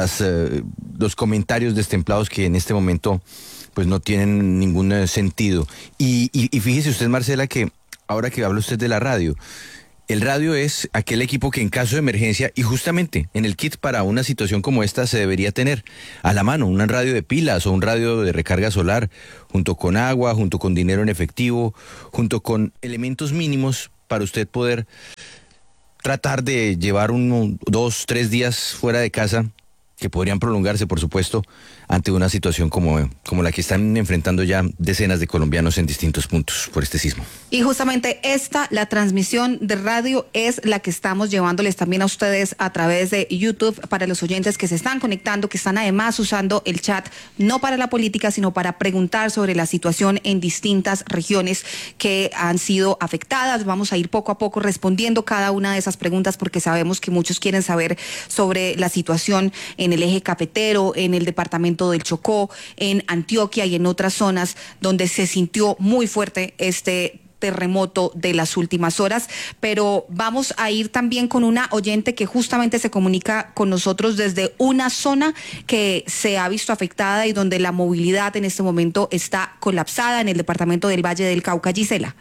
Speaker 18: los comentarios destemplados que en este momento pues no tienen ningún sentido. Y fíjese usted, Marcela, que ahora que habla usted de la radio, el radio es aquel equipo que en caso de emergencia, y justamente en el kit para una situación como esta se debería tener a la mano un radio de pilas o un radio de recarga solar, junto con agua, junto con dinero en efectivo, junto con elementos mínimos para usted poder tratar de llevar 1, 2, 3 días fuera de casa, que podrían prolongarse, por supuesto, ante una situación como la que están enfrentando ya decenas de colombianos en distintos puntos por este sismo.
Speaker 10: Y justamente la transmisión de radio es la que estamos llevándoles también a ustedes a través de YouTube, para los oyentes que se están conectando, que están además usando el chat, no para la política, sino para preguntar sobre la situación en distintas regiones que han sido afectadas. Vamos a ir poco a poco respondiendo cada una de esas preguntas, porque sabemos que muchos quieren saber sobre la situación en el eje cafetero, en el departamento del Chocó, en Antioquia y en otras zonas donde se sintió muy fuerte este terremoto de las últimas horas. Pero vamos a ir también con una oyente que justamente se comunica con nosotros desde una zona que se ha visto afectada y donde la movilidad en este momento está colapsada, en el departamento del Valle del Cauca. Gisela.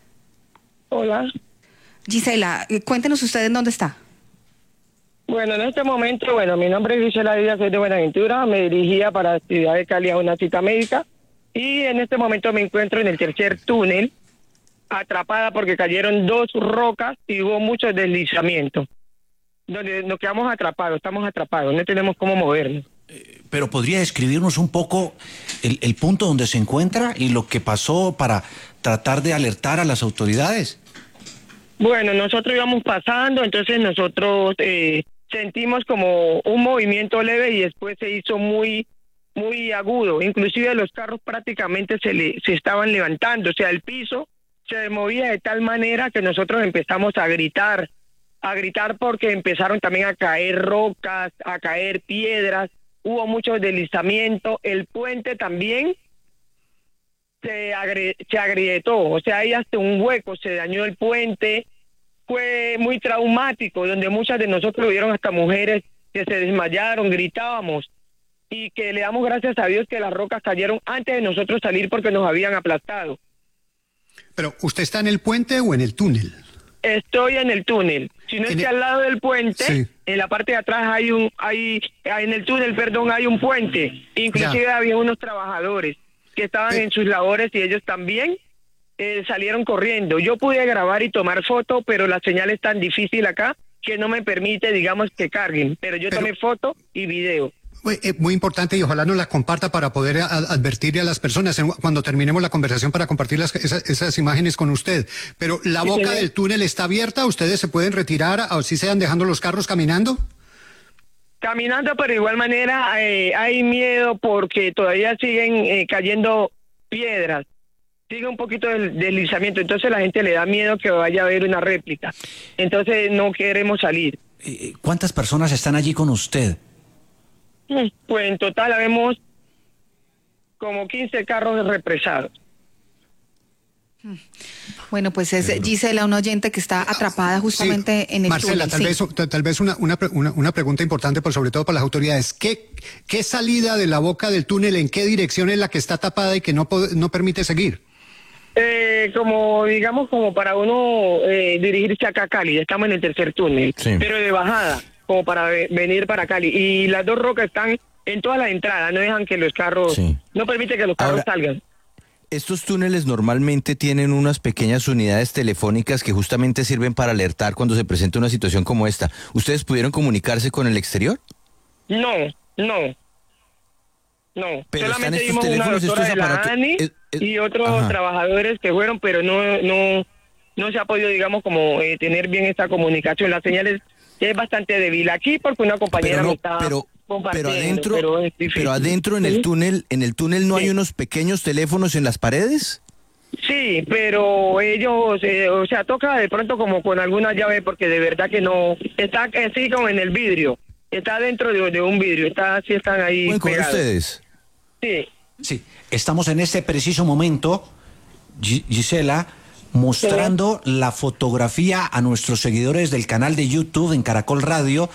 Speaker 6: Hola.
Speaker 10: Gisela, cuéntenos usted en dónde está.
Speaker 6: Bueno, en este momento, mi nombre es Gisela Díaz, soy de Buenaventura, me dirigía para la ciudad de Cali a una cita médica y en este momento me encuentro en el tercer túnel, atrapada porque cayeron 2 rocas y hubo mucho deslizamiento, donde nos quedamos atrapados, estamos atrapados, no tenemos cómo movernos.
Speaker 23: Pero ¿podría describirnos un poco el punto donde se encuentra y lo que pasó para tratar de alertar a las autoridades?
Speaker 6: Bueno, nosotros íbamos pasando, entonces nosotros sentimos como un movimiento leve y después se hizo muy agudo. Inclusive los carros prácticamente se estaban levantando, o sea, el piso se movía de tal manera que nosotros empezamos a gritar porque empezaron también a caer rocas, a caer piedras, hubo mucho deslizamiento, el puente también se agrietó, o sea, hay hasta un hueco, se dañó el puente. Fue muy traumático, donde muchas de nosotros hubieron hasta mujeres que se desmayaron, gritábamos, y que le damos gracias a Dios que las rocas cayeron antes de nosotros salir porque nos habían aplastado.
Speaker 20: Pero, ¿usted está en el puente o en el túnel?
Speaker 6: Estoy en el túnel. Si no estoy al lado del puente,
Speaker 20: sí.
Speaker 6: En la parte de atrás en el túnel, hay un puente. Inclusive había unos trabajadores que estaban en sus labores y ellos también salieron corriendo. Yo pude grabar y tomar foto, pero la señal es tan difícil acá que no me permite, digamos, que carguen. Pero yo tomé foto y video.
Speaker 20: Muy importante, y ojalá nos la comparta para poder advertirle a las personas cuando terminemos la conversación, para compartir esas imágenes con usted. Pero la boca del túnel está abierta, ¿ustedes se pueden retirar, así sean dejando los carros caminando?
Speaker 6: Caminando, pero de igual manera hay miedo porque todavía siguen cayendo piedras. Sigue un poquito del deslizamiento, entonces la gente le da miedo que vaya a haber una réplica. Entonces no queremos salir.
Speaker 23: ¿Cuántas personas están allí con usted?
Speaker 6: Pues en total habemos como 15 carros represados.
Speaker 10: Bueno, pues es Gisela, una oyente que está atrapada justamente en el
Speaker 20: Marcela,
Speaker 10: túnel.
Speaker 20: tal vez una pregunta importante, sobre todo para las autoridades. ¿Qué salida de la boca del túnel, en qué dirección es la que está tapada y que no permite seguir?
Speaker 6: Como digamos, como para uno dirigirse acá a Cali. Ya estamos en el tercer túnel, pero de bajada, como para venir para Cali. Y las dos rocas están en todas las entradas, no dejan que los carros, no permite que los carros salgan.
Speaker 18: Estos túneles normalmente tienen unas pequeñas unidades telefónicas que justamente sirven para alertar cuando se presenta una situación como esta. ¿Ustedes pudieron comunicarse con el exterior?
Speaker 6: No.
Speaker 18: Pero
Speaker 6: solamente vimos una doctora de la ANI y otros trabajadores que fueron, pero no se ha podido, digamos, como tener bien esta comunicación. La señal es bastante débil aquí porque una compañera me está compartiendo.
Speaker 18: Pero adentro en el túnel no hay unos pequeños teléfonos en las paredes.
Speaker 6: Sí, pero ellos, toca de pronto como con alguna llave porque de verdad que no, está así como en el vidrio, está dentro de un vidrio, sí están ahí pegados.
Speaker 18: ¿Ustedes?
Speaker 23: Sí, estamos en este preciso momento, Gisela, mostrando la fotografía a nuestros seguidores del canal de YouTube en Caracol Radio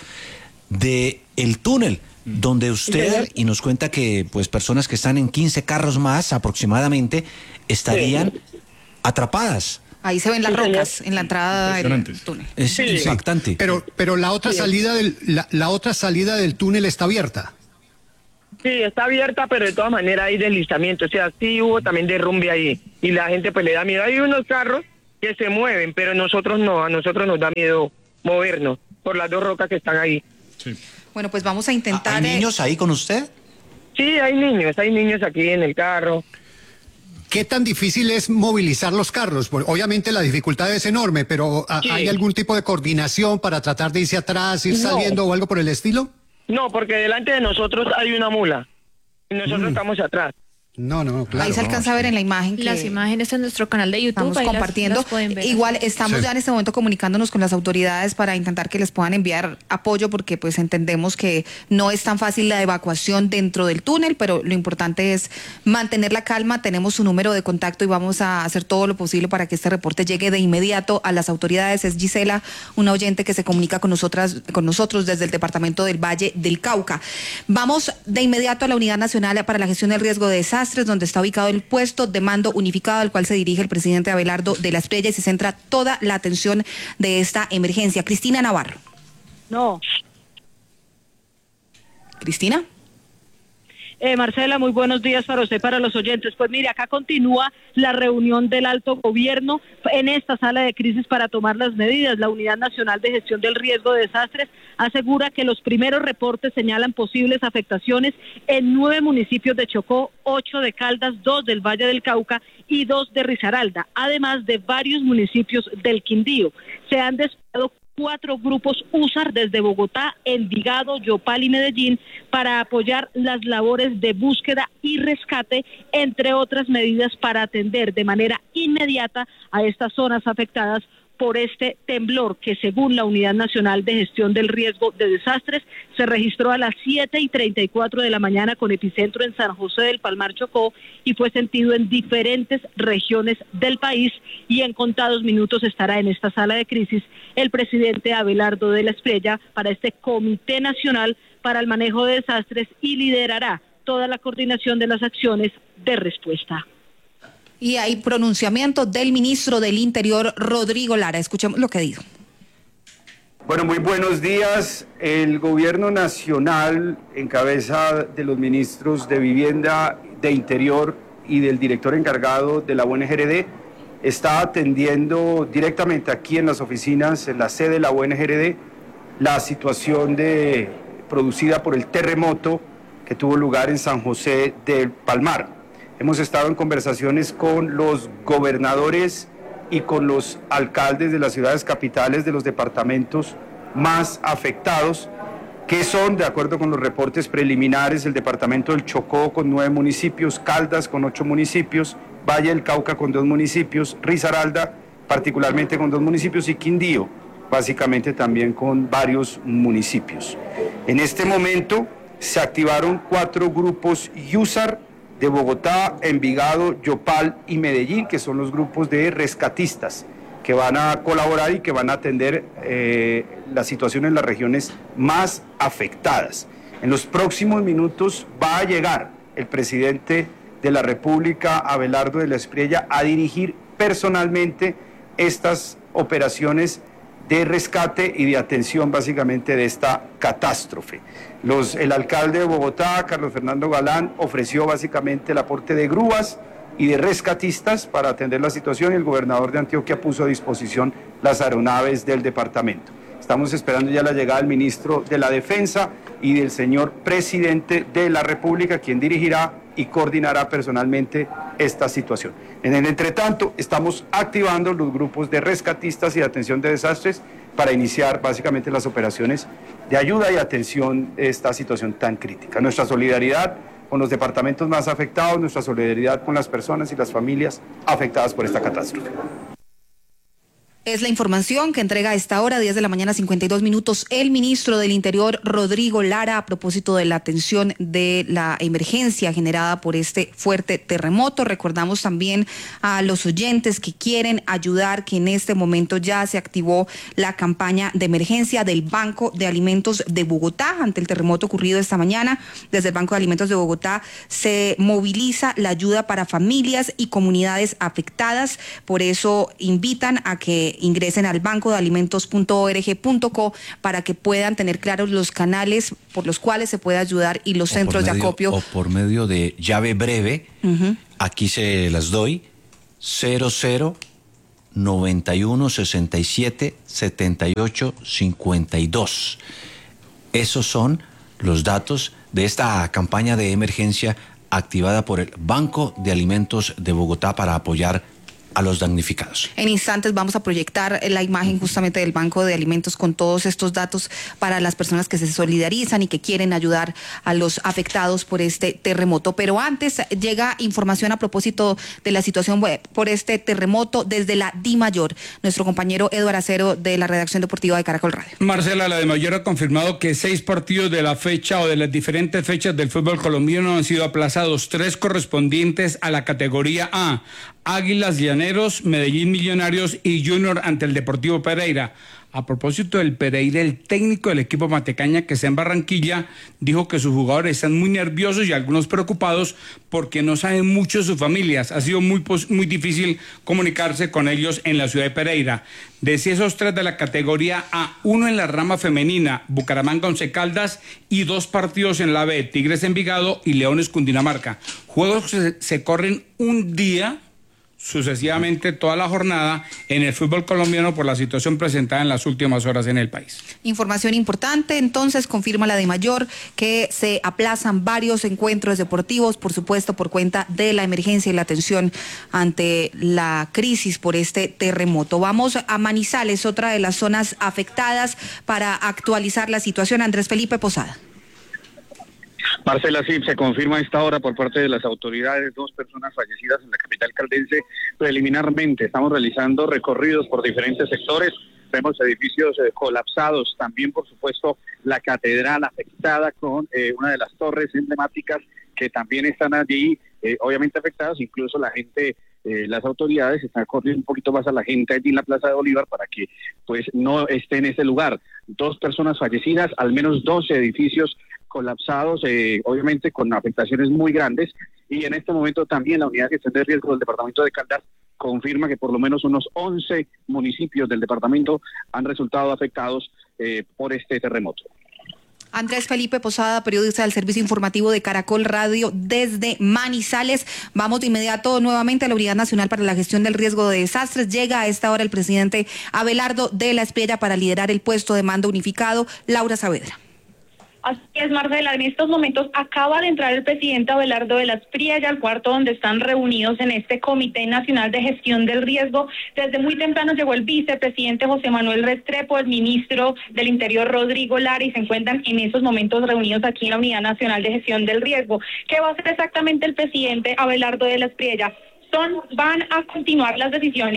Speaker 23: de el túnel donde usted, y nos cuenta que pues personas que están en 15 carros más aproximadamente estarían atrapadas.
Speaker 10: Ahí se ven las rocas en la entrada del túnel.
Speaker 23: Es impactante.
Speaker 20: Pero la otra salida la otra salida del túnel está abierta.
Speaker 6: Sí, está abierta, pero de todas maneras hay deslizamiento, o sea, sí hubo también derrumbe ahí y la gente pues le da miedo. Hay unos carros que se mueven, pero nosotros no, a nosotros nos da miedo movernos por las dos rocas que están ahí.
Speaker 23: Sí.
Speaker 10: Bueno, pues vamos a intentar...
Speaker 23: ¿Hay niños ahí con usted?
Speaker 6: Sí, hay niños aquí en el carro.
Speaker 20: ¿Qué tan difícil es movilizar los carros? Pues, obviamente la dificultad es enorme, pero ¿hay algún tipo de coordinación para tratar de irse atrás, ir saliendo o algo por el estilo?
Speaker 6: No, porque delante de nosotros hay una mula y nosotros estamos atrás.
Speaker 20: No, claro.
Speaker 10: Ahí se alcanza a ver en la imagen.
Speaker 4: Las imágenes en nuestro canal de YouTube.
Speaker 10: Estamos compartiendo.
Speaker 4: Las pueden ver.
Speaker 10: Igual estamos ya en este momento comunicándonos con las autoridades para intentar que les puedan enviar apoyo porque pues entendemos que no es tan fácil la evacuación dentro del túnel, pero lo importante es mantener la calma. Tenemos su número de contacto y vamos a hacer todo lo posible para que este reporte llegue de inmediato a las autoridades. Es Gisela, una oyente que se comunica con nosotros desde el departamento del Valle del Cauca. Vamos de inmediato a la Unidad Nacional para la Gestión del Riesgo de Desastres, donde está ubicado el puesto de mando unificado al cual se dirige el presidente Abelardo de la Espriella y se centra toda la atención de esta emergencia. Cristina Navarro.
Speaker 7: No.
Speaker 10: Cristina.
Speaker 7: Marcela, muy buenos días para usted, para los oyentes. Pues mire, acá continúa la reunión del alto gobierno en esta sala de crisis para tomar las medidas. La Unidad Nacional de Gestión del Riesgo de Desastres asegura que los primeros reportes señalan posibles afectaciones en 9 municipios de Chocó, 8 de Caldas, 2 del Valle del Cauca y 2 de Risaralda, además de varios municipios del Quindío. Se han desplegado 4 grupos USAR desde Bogotá, Envigado, Yopal y Medellín para apoyar las labores de búsqueda y rescate, entre otras medidas para atender de manera inmediata a estas zonas afectadas por este temblor que, según la Unidad Nacional de Gestión del Riesgo de Desastres, se registró a las 7:34 de la mañana con epicentro en San José del Palmar, Chocó, y fue sentido en diferentes regiones del país, y en contados minutos estará en esta sala de crisis el presidente Abelardo de la Espriella para este Comité Nacional para el Manejo de Desastres y liderará toda la coordinación de las acciones de respuesta.
Speaker 10: Y hay pronunciamiento del ministro del Interior, Rodrigo Lara. Escuchemos lo que dijo.
Speaker 8: Bueno, muy buenos días. El gobierno nacional, en cabeza de los ministros de Vivienda, de Interior y del director encargado de la UNGRD, está atendiendo directamente aquí en las oficinas, en la sede de la UNGRD, la situación producida por el terremoto que tuvo lugar en San José del Palmar. Hemos estado en conversaciones con los gobernadores y con los alcaldes de las ciudades capitales de los departamentos más afectados, que son, de acuerdo con los reportes preliminares, el departamento del Chocó con 9 municipios, Caldas con 8 municipios, Valle del Cauca con 2 municipios, Risaralda particularmente con 2 municipios y Quindío básicamente también con varios municipios. En este momento se activaron 4 grupos USAR de Bogotá, Envigado, Yopal y Medellín, que son los grupos de rescatistas que van a colaborar y que van a atender la situación en las regiones más afectadas. En los próximos minutos va a llegar el presidente de la República, Abelardo de la Espriella, a dirigir personalmente estas operaciones de rescate y de atención básicamente de esta catástrofe. El alcalde de Bogotá, Carlos Fernando Galán, ofreció básicamente el aporte de grúas y de rescatistas para atender la situación, y el gobernador de Antioquia puso a disposición las aeronaves del departamento. Estamos esperando ya la llegada del ministro de la Defensa y del señor presidente de la República, quien dirigirá y coordinará personalmente esta situación. En el entretanto, estamos activando los grupos de rescatistas y de atención de desastres para iniciar básicamente las operaciones de ayuda y atención de esta situación tan crítica. Nuestra solidaridad con los departamentos más afectados, nuestra solidaridad con las personas y las familias afectadas por esta catástrofe.
Speaker 10: Es la información que entrega a esta hora, 10 de la mañana, 52 minutos, el ministro del Interior, Rodrigo Lara, a propósito de la atención de la emergencia generada por este fuerte terremoto. Recordamos también a los oyentes que quieren ayudar que en este momento ya se activó la campaña de emergencia del Banco de Alimentos de Bogotá ante el terremoto ocurrido esta mañana. Desde el Banco de Alimentos de Bogotá se moviliza la ayuda para familias y comunidades afectadas. Por eso invitan a que ingresen al bancodealimentos.org.co para que puedan tener claros los canales por los cuales se puede ayudar y los centros de acopio.
Speaker 23: O por medio de llave breve, aquí se las doy, 00 91 67 78 52. Esos son los datos de esta campaña de emergencia activada por el Banco de Alimentos de Bogotá para apoyar a los damnificados.
Speaker 10: En instantes vamos a proyectar la imagen justamente del Banco de Alimentos con todos estos datos para las personas que se solidarizan y que quieren ayudar a los afectados por este terremoto. Pero antes llega información a propósito de la situación por este terremoto desde la DIMAYOR. Nuestro compañero Eduardo Acero de la redacción deportiva de Caracol Radio.
Speaker 11: Marcela, la DIMAYOR ha confirmado que 6 partidos de la fecha o de las diferentes fechas del fútbol colombiano han sido aplazados, 3 correspondientes a la categoría A. Águilas Llaneros, Medellín Millonarios y Junior ante el Deportivo Pereira. A propósito del Pereira, el técnico del equipo matecaña que está en Barranquilla dijo que sus jugadores están muy nerviosos y algunos preocupados porque no saben mucho de sus familias. Ha sido muy difícil comunicarse con ellos en la ciudad de Pereira. De esos 3 de la categoría A, 1 en la rama femenina, Bucaramanga Once Caldas, y 2 partidos en la B, Tigres Envigado y Leones Cundinamarca. Juegos que se corren un día sucesivamente toda la jornada en el fútbol colombiano por la situación presentada en las últimas horas en el país.
Speaker 10: Información importante, entonces confirma la DIMAYOR que se aplazan varios encuentros deportivos, por supuesto por cuenta de la emergencia y la atención ante la crisis por este terremoto. Vamos a Manizales, otra de las zonas afectadas, para actualizar la situación. Andrés Felipe Posada.
Speaker 12: Marcela, sí, se confirma a esta hora por parte de las autoridades 2 personas fallecidas en la capital caldense. Preliminarmente estamos realizando recorridos por diferentes sectores, vemos edificios colapsados, también por supuesto la catedral afectada con una de las torres emblemáticas que también están allí, obviamente afectadas, incluso la gente, las autoridades están corriendo un poquito más a la gente allí en la Plaza de Bolívar para que pues no esté en ese lugar. 2 personas fallecidas, al menos 12 edificios colapsados, obviamente con afectaciones muy grandes, y en este momento también la unidad de gestión de riesgo del departamento de Caldas confirma que por lo menos unos 11 municipios del departamento han resultado afectados por este terremoto.
Speaker 10: Andrés Felipe Posada, periodista del Servicio Informativo de Caracol Radio desde Manizales. Vamos de inmediato nuevamente a la Unidad Nacional para la Gestión del Riesgo de Desastres. Llega a esta hora el presidente Abelardo de la Espriella para liderar el puesto de mando unificado. Laura Saavedra.
Speaker 13: Así es, Marcela, en estos momentos acaba de entrar el presidente Abelardo de la Espriella al cuarto donde están reunidos en este Comité Nacional de Gestión del Riesgo. Desde muy temprano llegó el vicepresidente José Manuel Restrepo, el ministro del Interior Rodrigo Lara, y se encuentran en esos momentos reunidos aquí en la Unidad Nacional de Gestión del Riesgo. ¿Qué va a hacer exactamente el presidente Abelardo de la Espriella? Van a continuar las decisiones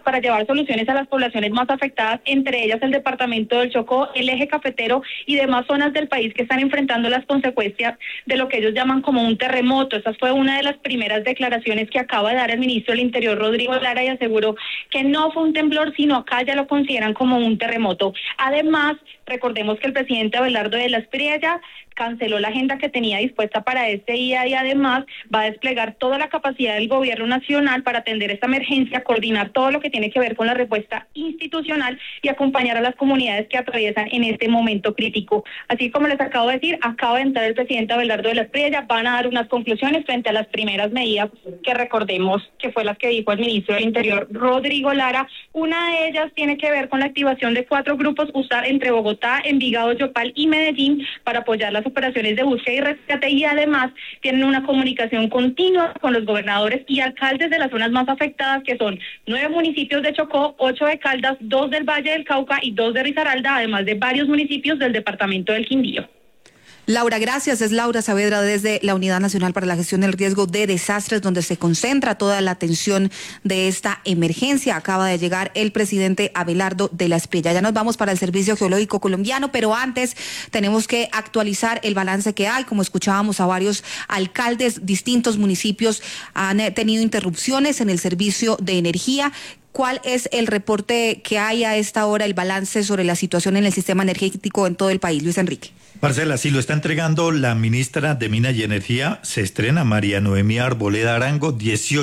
Speaker 13: para llevar soluciones a las poblaciones más afectadas, entre ellas el departamento del Chocó, el eje cafetero y demás zonas del país que están enfrentando las consecuencias de lo que ellos llaman como un terremoto. Esa fue una de las primeras declaraciones que acaba de dar el ministro del Interior, Rodrigo Lara, y aseguró que no fue un temblor, sino acá ya lo consideran como un terremoto. Además, recordemos que el presidente Abelardo de la Espriella canceló la agenda que tenía dispuesta para este día y además va a desplegar toda la capacidad del gobierno nacional para atender esta emergencia, coordinar todo lo que tiene que ver con la respuesta institucional y acompañar a las comunidades que atraviesan en este momento crítico. Así como les acabo de decir, acaba de entrar el presidente Abelardo de la Espriella, van a dar unas conclusiones frente a las primeras medidas que recordemos que fue las que dijo el ministro del Interior, Rodrigo Lara. Una de ellas tiene que ver con la activación de 4 grupos USAR entre Bogotá, Envigado, Yopal y Medellín para apoyar las operaciones de búsqueda y rescate, y además tienen una comunicación continua con los gobernadores y alcaldes de las zonas más afectadas, que son 9 municipios de Chocó, 8 de Caldas, 2 del Valle del Cauca y 2 de Risaralda, además de varios municipios del departamento del Quindío.
Speaker 10: Laura, gracias. Es Laura Saavedra desde la Unidad Nacional para la Gestión del Riesgo de Desastres, donde se concentra toda la atención de esta emergencia. Acaba de llegar el presidente Abelardo de la Espriella. Ya nos vamos para el Servicio Geológico Colombiano, pero antes tenemos que actualizar el balance que hay. Como escuchábamos a varios alcaldes, distintos municipios han tenido interrupciones en el servicio de energía. ¿Cuál es el reporte que hay a esta hora, el balance sobre la situación en el sistema energético en todo el país? Luis Enrique.
Speaker 3: Marcela, sí, lo está entregando la ministra de Minas y Energía. Se estrena María Noemía Arboleda Arango,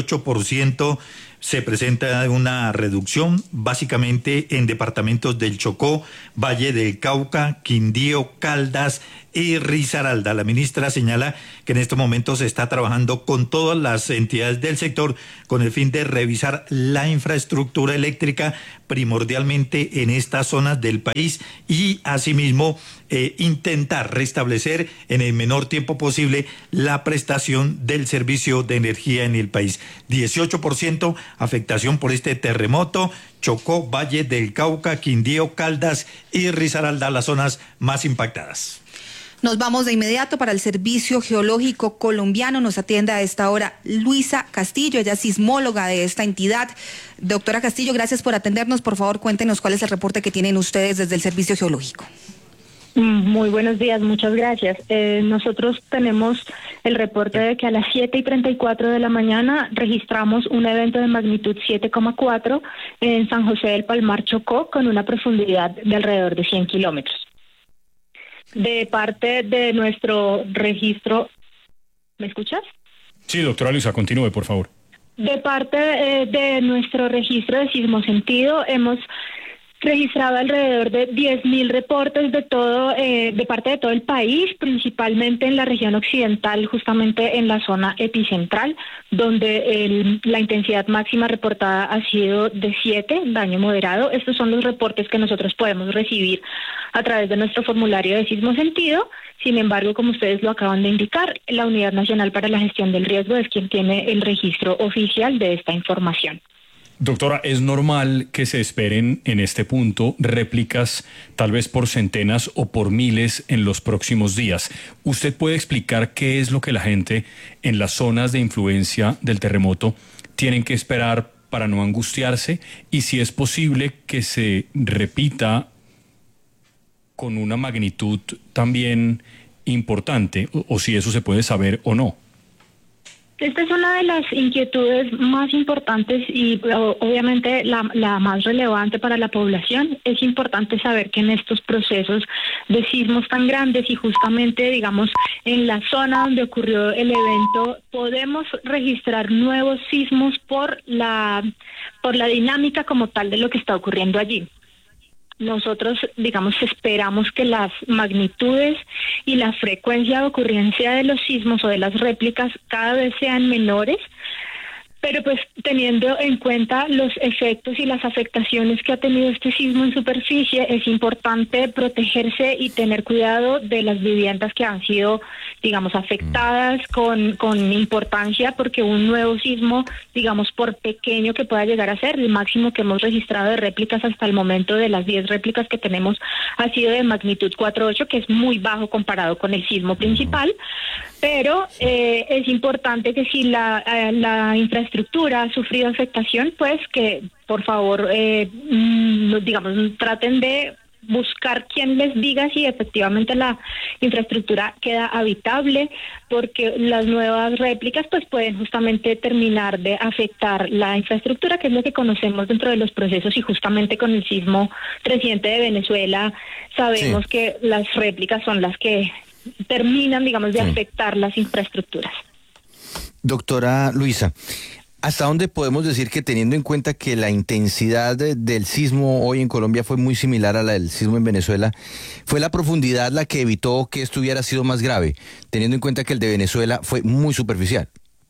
Speaker 3: 18%. Se presenta una reducción básicamente en departamentos del Chocó, Valle del Cauca, Quindío, Caldas y Risaralda. La ministra señala que en estos momentos se está trabajando con todas las entidades del sector con el fin de revisar la infraestructura eléctrica primordialmente en estas zonas del país y asimismo intentar restablecer en el menor tiempo posible la prestación del servicio de energía en el país. 18% afectación por este terremoto. Chocó, Valle del Cauca, Quindío, Caldas y Risaralda, las zonas más impactadas.
Speaker 10: Nos vamos de inmediato para el Servicio Geológico Colombiano. Nos atiende a esta hora Luisa Castillo, ella es sismóloga de esta entidad. Doctora Castillo, gracias por atendernos. Por favor, cuéntenos cuál es el reporte que tienen ustedes desde el Servicio Geológico.
Speaker 14: Muy buenos días, muchas gracias. Nosotros tenemos el reporte de que a las 7:34 de la mañana registramos un evento de magnitud 7,4 en San José del Palmar, Chocó, con una profundidad de alrededor de 100 kilómetros. De parte de nuestro registro, ¿me escuchas?
Speaker 19: Sí, doctora Luisa, continúe, por favor.
Speaker 14: De parte de nuestro registro de sismosentido, hemos registrado alrededor de 10.000 reportes de parte de todo el país, principalmente en la región occidental, justamente en la zona epicentral, donde la intensidad máxima reportada ha sido de 7, daño moderado. Estos son los reportes que nosotros podemos recibir a través de nuestro formulario de sismosentido. Sin embargo, como ustedes lo acaban de indicar, la Unidad Nacional para la Gestión del Riesgo es quien tiene el registro oficial de esta información.
Speaker 19: Doctora, ¿es normal que se esperen en este punto réplicas tal vez por centenas o por miles en los próximos días? ¿Usted puede explicar qué es lo que la gente en las zonas de influencia del terremoto tienen que esperar para no angustiarse y si es posible que se repita con una magnitud también importante o si eso se puede saber o no?
Speaker 14: Esta es una de las inquietudes más importantes y obviamente la más relevante para la población. Es importante saber que en estos procesos de sismos tan grandes y justamente, digamos, en la zona donde ocurrió el evento, podemos registrar nuevos sismos por la dinámica como tal de lo que está ocurriendo allí. Nosotros, digamos, esperamos que las magnitudes y la frecuencia de ocurrencia de los sismos o de las réplicas cada vez sean menores, pero pues teniendo en cuenta los efectos y las afectaciones que ha tenido este sismo en superficie, es importante protegerse y tener cuidado de las viviendas que han sido, digamos, afectadas con importancia, porque un nuevo sismo, digamos, por pequeño que pueda llegar a ser, el máximo que hemos registrado de réplicas hasta el momento de las 10 réplicas que tenemos ha sido de magnitud 4.8, que es muy bajo comparado con el sismo principal. pero es importante que si la infraestructura ha sufrido afectación, pues que por favor, digamos, traten de buscar quien les diga si efectivamente la infraestructura queda habitable, porque las nuevas réplicas pues pueden justamente terminar de afectar la infraestructura, que es lo que conocemos dentro de los procesos, y justamente con el sismo reciente de Venezuela sabemos que las réplicas son las que terminan, digamos, de afectar las infraestructuras.
Speaker 18: Doctora Luisa, ¿hasta dónde podemos decir que, teniendo en cuenta que la intensidad del sismo hoy en Colombia fue muy similar a la del sismo en Venezuela, fue la profundidad la que evitó que esto hubiera sido más grave, teniendo en cuenta que el de Venezuela fue muy superficial?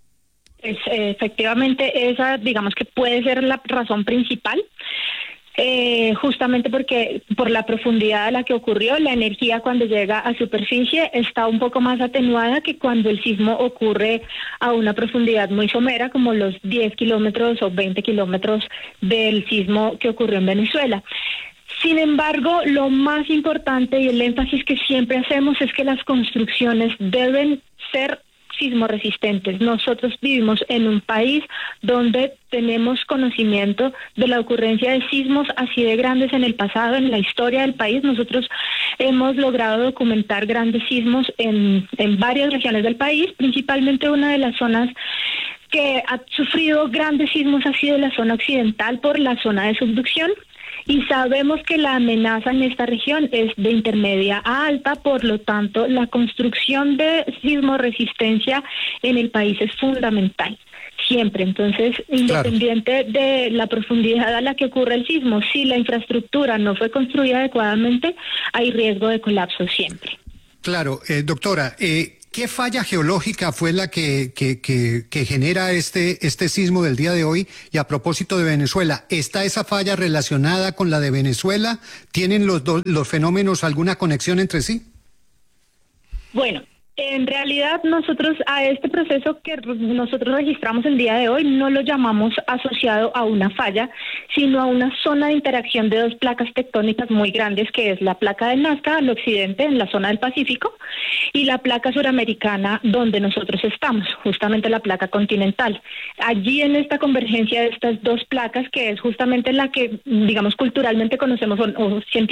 Speaker 14: Efectivamente, esa digamos que puede ser la razón principal. Justamente porque por la profundidad a la que ocurrió, la energía cuando llega a superficie está un poco más atenuada que cuando el sismo ocurre a una profundidad muy somera, como los 10 kilómetros o 20 kilómetros del sismo que ocurrió en Venezuela. Sin embargo, lo más importante y el énfasis que siempre hacemos es que las construcciones deben ser sismoresistentes. Nosotros vivimos en un país donde tenemos conocimiento de la ocurrencia de sismos así de grandes en el pasado, en la historia del país. Nosotros hemos logrado documentar grandes sismos en varias regiones del país, principalmente una de las zonas que ha sufrido grandes sismos ha sido la zona occidental por la zona de subducción. Y sabemos que la amenaza en esta región es de intermedia a alta, por lo tanto, la construcción de sismoresistencia en el país es fundamental, siempre. Entonces, independiente de la profundidad a la que ocurre el sismo, si la infraestructura no fue construida adecuadamente, hay riesgo de colapso siempre.
Speaker 20: Claro, doctora, ¿qué falla geológica fue la que genera este sismo del día de hoy? Y a propósito de Venezuela, ¿está esa falla relacionada con la de Venezuela? ¿Tienen los fenómenos alguna conexión entre sí?
Speaker 14: Bueno, en realidad nosotros a este proceso que nosotros registramos el día de hoy no lo llamamos asociado a una falla, sino a una zona de interacción de dos placas tectónicas muy grandes, que es la placa de Nazca al occidente, en la zona del Pacífico, y la placa suramericana donde nosotros estamos, justamente la placa continental. Allí en esta convergencia de estas dos placas, que es justamente la que, digamos, culturalmente conocemos o